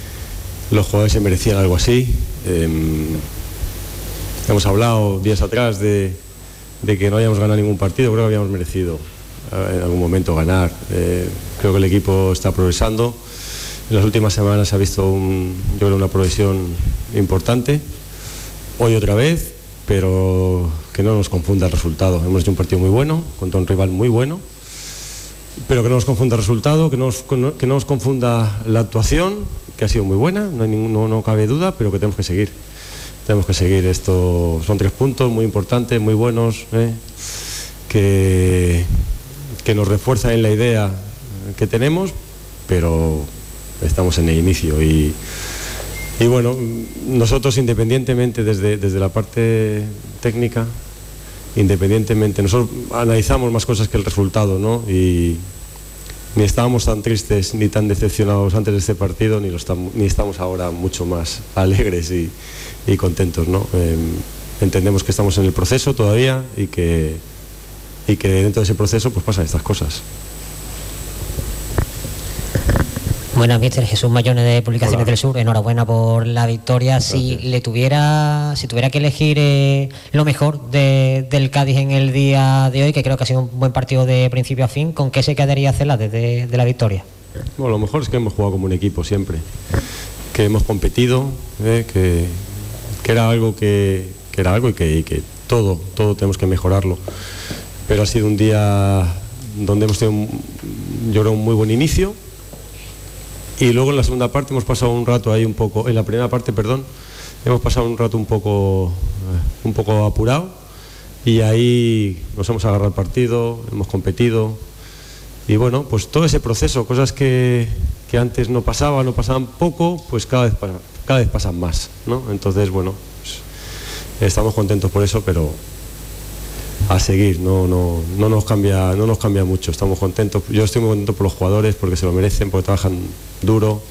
los jugadores se merecían algo así. Hemos hablado días atrás de que no habíamos ganado ningún partido. Creo que habíamos merecido en algún momento ganar. Creo que el equipo está progresando. En las últimas semanas se ha visto una progresión importante. Hoy otra vez, pero que no nos confunda el resultado. Hemos hecho un partido muy bueno contra un rival muy bueno, pero que no nos confunda el resultado, que no nos confunda la actuación, que ha sido muy buena, no cabe duda, pero que tenemos que seguir. Tenemos que seguir. Esto son 3 puntos muy importantes, muy buenos, que nos refuerzan en la idea que tenemos, pero estamos en el inicio. Y bueno, nosotros independientemente desde la parte técnica, independientemente, nosotros analizamos más cosas que el resultado, ¿no? Y ni estábamos tan tristes ni tan decepcionados antes de este partido, ni estamos ahora mucho más alegres y contentos, ¿no? Entendemos que estamos en el proceso todavía y que dentro de ese proceso pues pasan estas cosas. Buenas, míster. Jesús Mayones de Publicaciones del Sur. Enhorabuena por la victoria. Si tuviera que elegir lo mejor del Cádiz en el día de hoy, que creo que ha sido un buen partido de principio a fin, ¿con qué se quedaría Cela desde de la victoria? Bueno, lo mejor es que hemos jugado como un equipo siempre, que hemos competido, que era algo y que todo tenemos que mejorarlo. Pero ha sido un día donde hemos tenido, yo creo, un muy buen inicio. Y luego en la segunda parte hemos pasado un rato ahí en la primera parte, hemos pasado un rato un poco apurado, y ahí nos hemos agarrado el partido, hemos competido, y bueno, pues todo ese proceso, cosas que antes no pasaban poco, pues cada vez pasan más, ¿no? Entonces, bueno, pues estamos contentos por eso, pero a seguir, no nos cambia mucho, estamos contentos. Yo estoy muy contento por los jugadores porque se lo merecen, porque trabajan duro,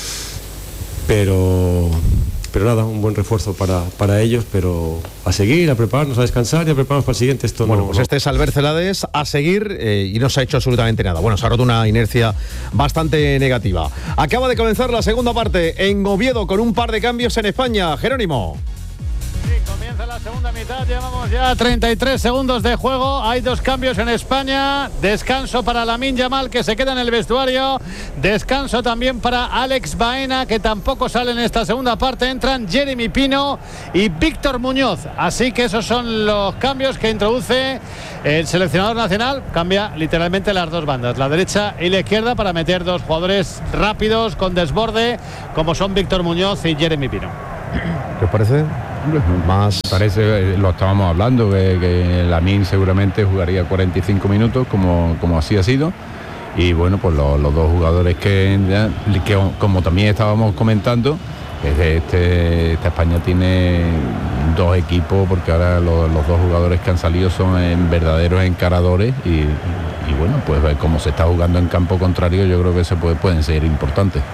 pero nada, un buen refuerzo para ellos, pero a seguir, a prepararnos, a descansar y a prepararnos para el siguiente. Este es Albert Celades, a seguir, y no se ha hecho absolutamente nada. Bueno, se ha roto una inercia bastante negativa. Acaba de comenzar la segunda parte en Oviedo con un par de cambios en España. Jerónimo. Comienza la segunda mitad, llevamos ya 33 segundos de juego, hay 2 cambios en España, descanso para Lamine Yamal que se queda en el vestuario, descanso también para Alex Baena que tampoco sale en esta segunda parte, entran Jeremy Pino y Víctor Muñoz, así que esos son los cambios que introduce el seleccionador nacional, cambia literalmente las 2 bandas, la derecha y la izquierda para meter 2 jugadores rápidos con desborde como son Víctor Muñoz y Jeremy Pino. ¿Qué os parece? Más parece, lo estábamos hablando, que Lamine seguramente jugaría 45 minutos como así ha sido, y bueno, pues los 2 jugadores que como también estábamos comentando, esta España tiene 2 equipos, porque ahora los 2 jugadores que han salido son verdaderos encaradores y bueno, pues como se está jugando en campo contrario, yo creo que pueden ser importantes.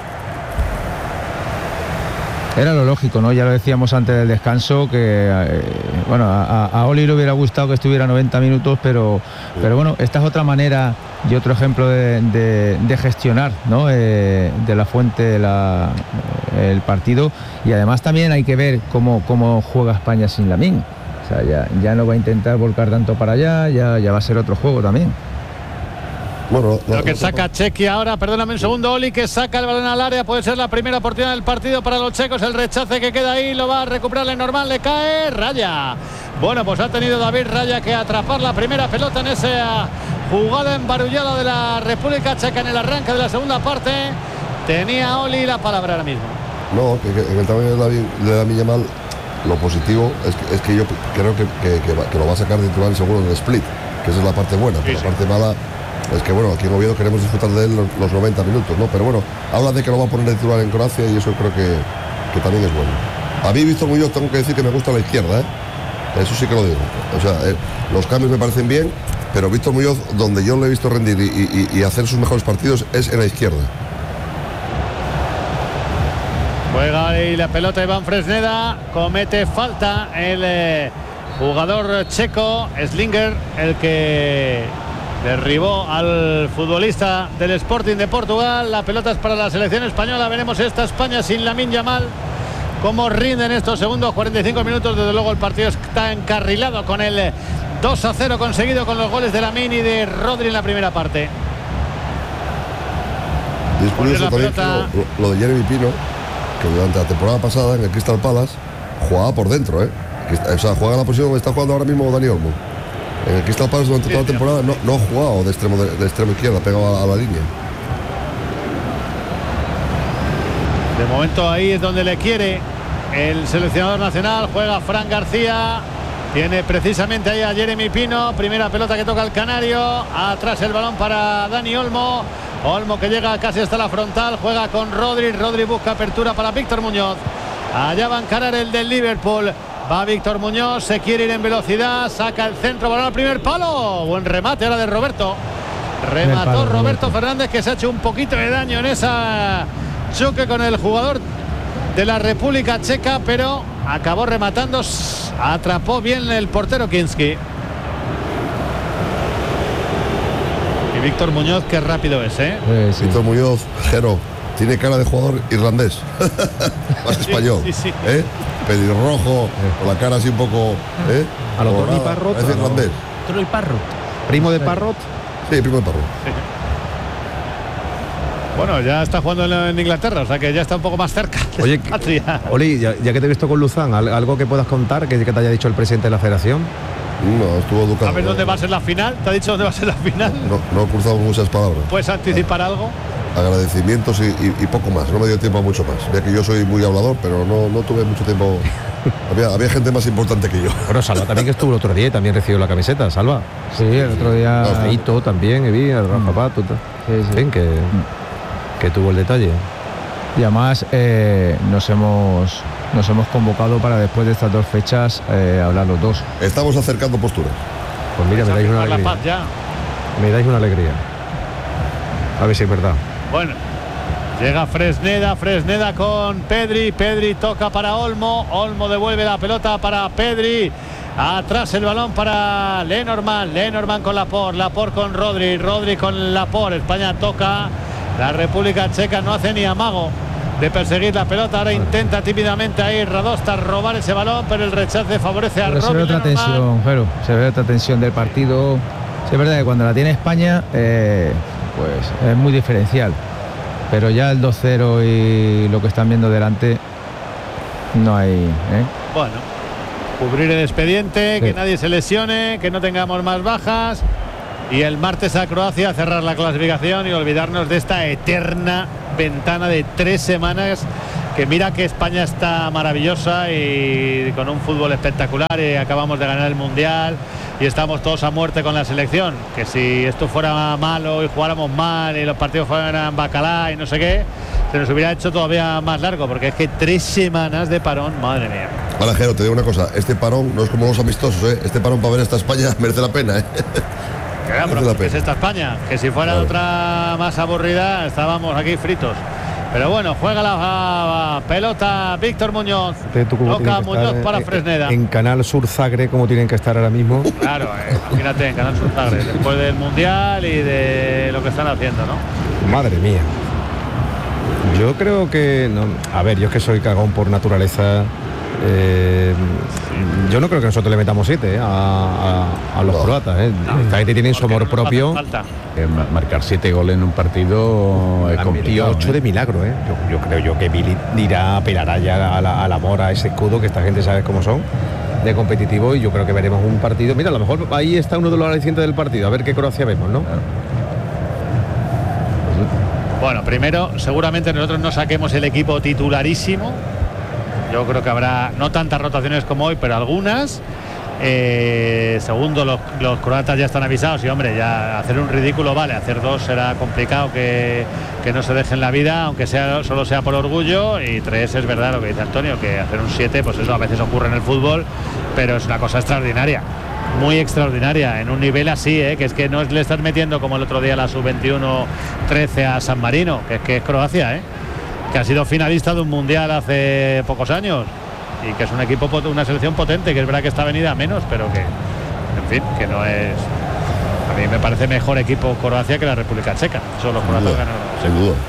Era lo lógico, ¿no? Ya lo decíamos antes del descanso, que bueno, a Oli le hubiera gustado que estuviera 90 minutos, pero bueno, esta es otra manera y otro ejemplo de gestionar, ¿no? De la Fuente el partido, y además también hay que ver cómo juega España sin Lamine. O sea, ya no va a intentar volcar tanto para allá, ya va a ser otro juego también. Bueno, lo que saca Chequi ahora, perdóname un segundo, Oli, que saca el balón al área, puede ser la primera oportunidad del partido para los checos, el rechace que queda ahí, lo va a recuperar normal, le cae Raya. Bueno, pues ha tenido David Raya que atrapar la primera pelota en esa jugada embarullada de la República Checa en el arranque de la segunda parte. Tenía Oli la palabra ahora mismo. No, que en el tamaño de Lamine Yamal, lo positivo es que yo creo que lo va a sacar de titular seguro en el split, que esa es la parte buena, pero la parte mala es que bueno, aquí en Oviedo queremos disfrutar de él los 90 minutos, ¿no? Pero bueno, habla de que lo va a poner de titular en Croacia y eso creo que también es bueno. A mí, Víctor Muñoz, tengo que decir que me gusta la izquierda, ¿eh? Eso sí que lo digo. O sea, los cambios me parecen bien, pero Víctor Muñoz, donde yo lo he visto rendir y hacer sus mejores partidos es en la izquierda. Juega ahí la pelota Iván Fresneda, comete falta el jugador checo, Slinger, el que derribó al futbolista del Sporting de Portugal. La pelota es para la selección española. Veremos esta España sin Lamine Yamal cómo rinden estos segundos 45 minutos. Desde luego el partido está encarrilado con el 2-0 conseguido con los goles de Lamine y de Rodri en la primera parte. Y es curioso también lo de Jeremy Pino, que durante la temporada pasada en el Crystal Palace jugaba por dentro, ¿eh? O sea, juega en la posición donde está jugando ahora mismo Dani Olmo. En el Crystal Palace durante toda la temporada no ha jugado de extremo izquierda, pegado a la línea. De momento ahí es donde le quiere el seleccionador nacional. Juega Fran García, tiene precisamente ahí a Jeremy Pino, primera pelota que toca el canario, atrás el balón para Dani Olmo, que llega casi hasta la frontal, juega con Rodri busca apertura para Víctor Muñoz, allá va a encarar el del Liverpool. Va Víctor Muñoz, se quiere ir en velocidad, saca el centro, balón al primer palo. Buen remate ahora de Roberto. Remató Roberto Fernández, que se ha hecho un poquito de daño en esa choque con el jugador de la República Checa, pero acabó rematando, atrapó bien el portero Kinski. Y Víctor Muñoz, qué rápido es, ¿eh? Sí. Víctor Muñoz, Jero, tiene cara de jugador irlandés, más que español, sí. Pelirrojo, con la cara así un poco, a lo Tony Parrot, es irlandés. Tony Parrot. ¿Primo de Parrot? Sí, primo de Parrot. Sí. Bueno, ya está jugando en Inglaterra, o sea que ya está un poco más cerca. Oye, Oli, ya que te he visto con Luzán, ¿algo que puedas contar que te haya dicho el presidente de la federación? No, estuvo educado. A ver dónde va a ser la final. ¿Te ha dicho dónde va a ser la final? No he cruzado muchas palabras. ¿Puedes anticipar algo? Agradecimientos y poco más. No me dio tiempo a mucho más. Ya que yo soy muy hablador, pero no tuve mucho tiempo. Había gente más importante que yo. Bueno, Salva también, que estuvo el otro día y también recibió la camiseta, Salva. Sí, el otro día. Feito también, Evi, el Rafa Pato. Sí. Que tuvo el detalle. Y además nos hemos convocado para después de estas 2 fechas hablar los dos. Estamos acercando posturas. Pues mira, me dais una la alegría. paz ya. Me dais una alegría. A ver si es verdad. Bueno, llega Fresneda con Pedri. Pedri toca para Olmo. Olmo devuelve la pelota para Pedri. Atrás el balón para Lenormand. Lenormand con Laporte con Rodri con Laporte. España toca. La República Checa no hace ni amago de perseguir la pelota. Ahora intenta tímidamente ahí Radosta robar ese balón, pero el rechace favorece a Rodri. Se ve otra tensión, Jero. Se ve otra tensión del partido. Sí, es verdad que cuando la tiene España, pues es muy diferencial. Pero ya el 2-0 y lo que están viendo delante, no hay. Bueno, cubrir el expediente, sí. Que nadie se lesione, que no tengamos más bajas. Y el martes a Croacia cerrar la clasificación y olvidarnos de esta eterna ventana de 3 semanas, que mira que España está maravillosa y con un fútbol espectacular, y acabamos de ganar el Mundial y estamos todos a muerte con la selección, que si esto fuera malo y jugáramos mal y los partidos fueran bacalá y no sé qué, se nos hubiera hecho todavía más largo, porque es que 3 semanas de parón, madre mía. Ahora, Jero, te digo una cosa, este parón no es como los amistosos, este parón para ver esta España merece la pena, Claro, que es esta España, que si fuera otra más aburrida estábamos aquí fritos. Pero bueno, juega la pelota Víctor Muñoz. Toca Muñoz para Fresneda. En Canal Sur Zagreb, como tienen que estar ahora mismo. Claro, imagínate, en Canal Sur Zagreb, después del Mundial y de lo que están haciendo, ¿no? Madre mía. Yo creo que no, a ver, yo es que soy cagón por naturaleza. Yo no creo que nosotros le metamos 7 a los croatas. Esta gente tiene su amor propio. Marcar 7 goles en un partido es complicado. 8 de milagro. Yo creo que Billy dirá, pelará ya al amor a ese escudo, que esta gente sabe cómo son, de competitivo, y yo creo que veremos un partido. Mira, a lo mejor ahí está uno de los alicientes del partido, a ver qué Croacia vemos, ¿no? Bueno, primero, seguramente nosotros no saquemos el equipo titularísimo. Yo creo que habrá no tantas rotaciones como hoy, pero algunas. Segundo, los croatas ya están avisados, y hombre, ya hacer un ridículo vale, hacer 2 será complicado, que no se dejen la vida, aunque solo sea por orgullo. Y 3, es verdad lo que dice Antonio, que hacer un 7, pues eso a veces ocurre en el fútbol, pero es una cosa extraordinaria, muy extraordinaria, en un nivel así, que es que no le estás metiendo como el otro día la sub-21 13 a San Marino, que es Croacia, que ha sido finalista de un mundial hace pocos años, y que es un equipo, una selección potente, que es verdad que está venida a menos, pero que, en fin, que no es. A mí me parece mejor equipo Croacia que la República Checa. Son los croatas ganaron. Sin duda.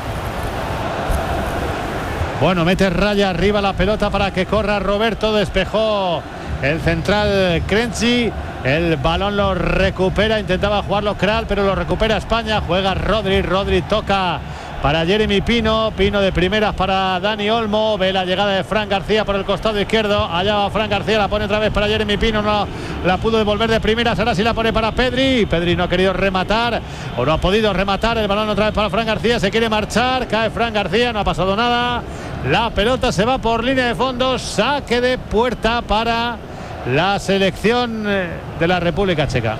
Bueno, mete Raya arriba la pelota para que corra Roberto. Despejó el central Krenzi. El balón lo recupera, intentaba jugarlo Kral, pero lo recupera España. Juega Rodri toca para Jeremy Pino de primeras para Dani Olmo. Ve la llegada de Fran García por el costado izquierdo. Allá va Fran García, la pone otra vez para Jeremy Pino. No la pudo devolver de primeras, ahora sí la pone para Pedri. Pedri no ha querido rematar, o no ha podido rematar. El balón otra vez para Fran García, se quiere marchar, cae Fran García, no ha pasado nada. La pelota se va por línea de fondo. Saque de puerta para la selección de la República Checa.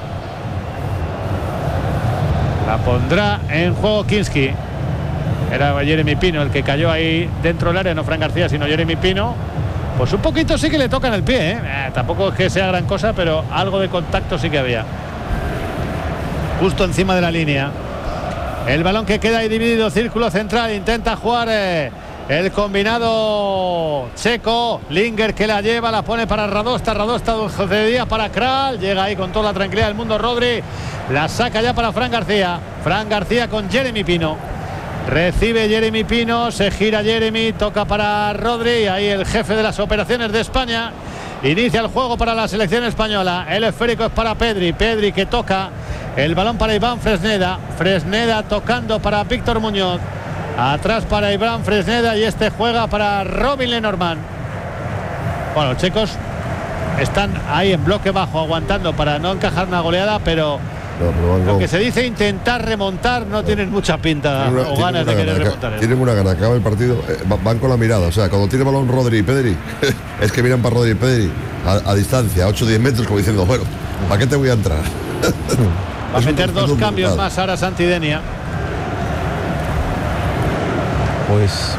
La pondrá en juego Kinski. Era Jeremy Pino el que cayó ahí dentro del área, no Fran García, sino Jeremy Pino. Pues un poquito sí que le toca en el pie, tampoco es que sea gran cosa, pero algo de contacto sí que había. Justo encima de la línea. El balón que queda ahí dividido, círculo central, intenta jugar el combinado checo. Linger que la lleva, la pone para Radosta cedía para Kral, llega ahí con toda la tranquilidad del mundo Rodri, la saca ya para Fran García con Jeremy Pino. Recibe Jeremy Pino, se gira Jeremy, toca para Rodri, y ahí el jefe de las operaciones de España inicia el juego para la selección española. El esférico es para Pedri que toca el balón para Iván Fresneda tocando para Víctor Muñoz. Atrás para Iván Fresneda, y este juega para Robin Lenormand. Bueno, los checos están ahí en bloque bajo, aguantando para no encajar una goleada, pero lo que se dice intentar remontar, no tienen mucha pinta o ganas de querer remontar. Tienen una gana, acaba el partido, van con la mirada. O sea, cuando tiene balón Rodri y Pedri, es que miran para Rodri y Pedri a distancia, 8 o 10 metros, como diciendo, bueno, ¿para qué te voy a entrar? Va a meter 2 cambios más ahora Santidenia. Pues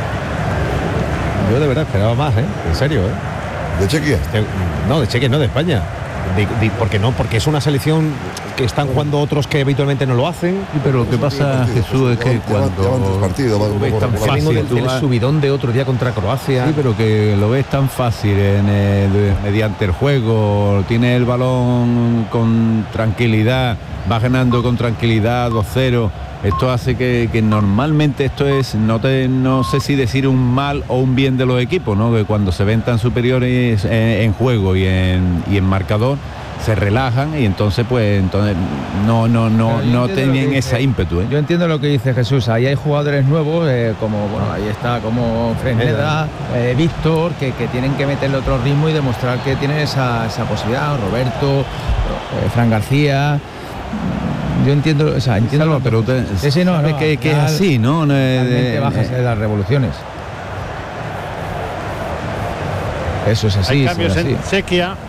yo de verdad esperaba más, en serio, ¿De Chequia? No, de Chequia, no, de España. porque no, porque es una selección que están jugando otros que habitualmente no lo hacen. Sí, pero lo que pasa, Jesús, es que cuando lo ves tan fácil, el subidón de otro día contra Croacia. Sí, pero que lo ves tan fácil mediante el juego, tiene el balón con tranquilidad, va ganando con tranquilidad 2-0. Esto hace que normalmente esto es, no sé si decir un mal o un bien de los equipos, ¿no? Que cuando se ven tan superiores en juego y en marcador, se relajan y entonces no tienen ese ímpetu. Yo entiendo lo que dice Jesús. Ahí hay jugadores nuevos, como ahí está como Fresneda, Víctor, que tienen que meterle otro ritmo y demostrar que tienen esa posibilidad. Roberto, Fran García. Yo entiendo, entiendo, pero usted sabe que es así, ¿no? Bajas de las revoluciones. Eso es así. Hay cambios en Chequia.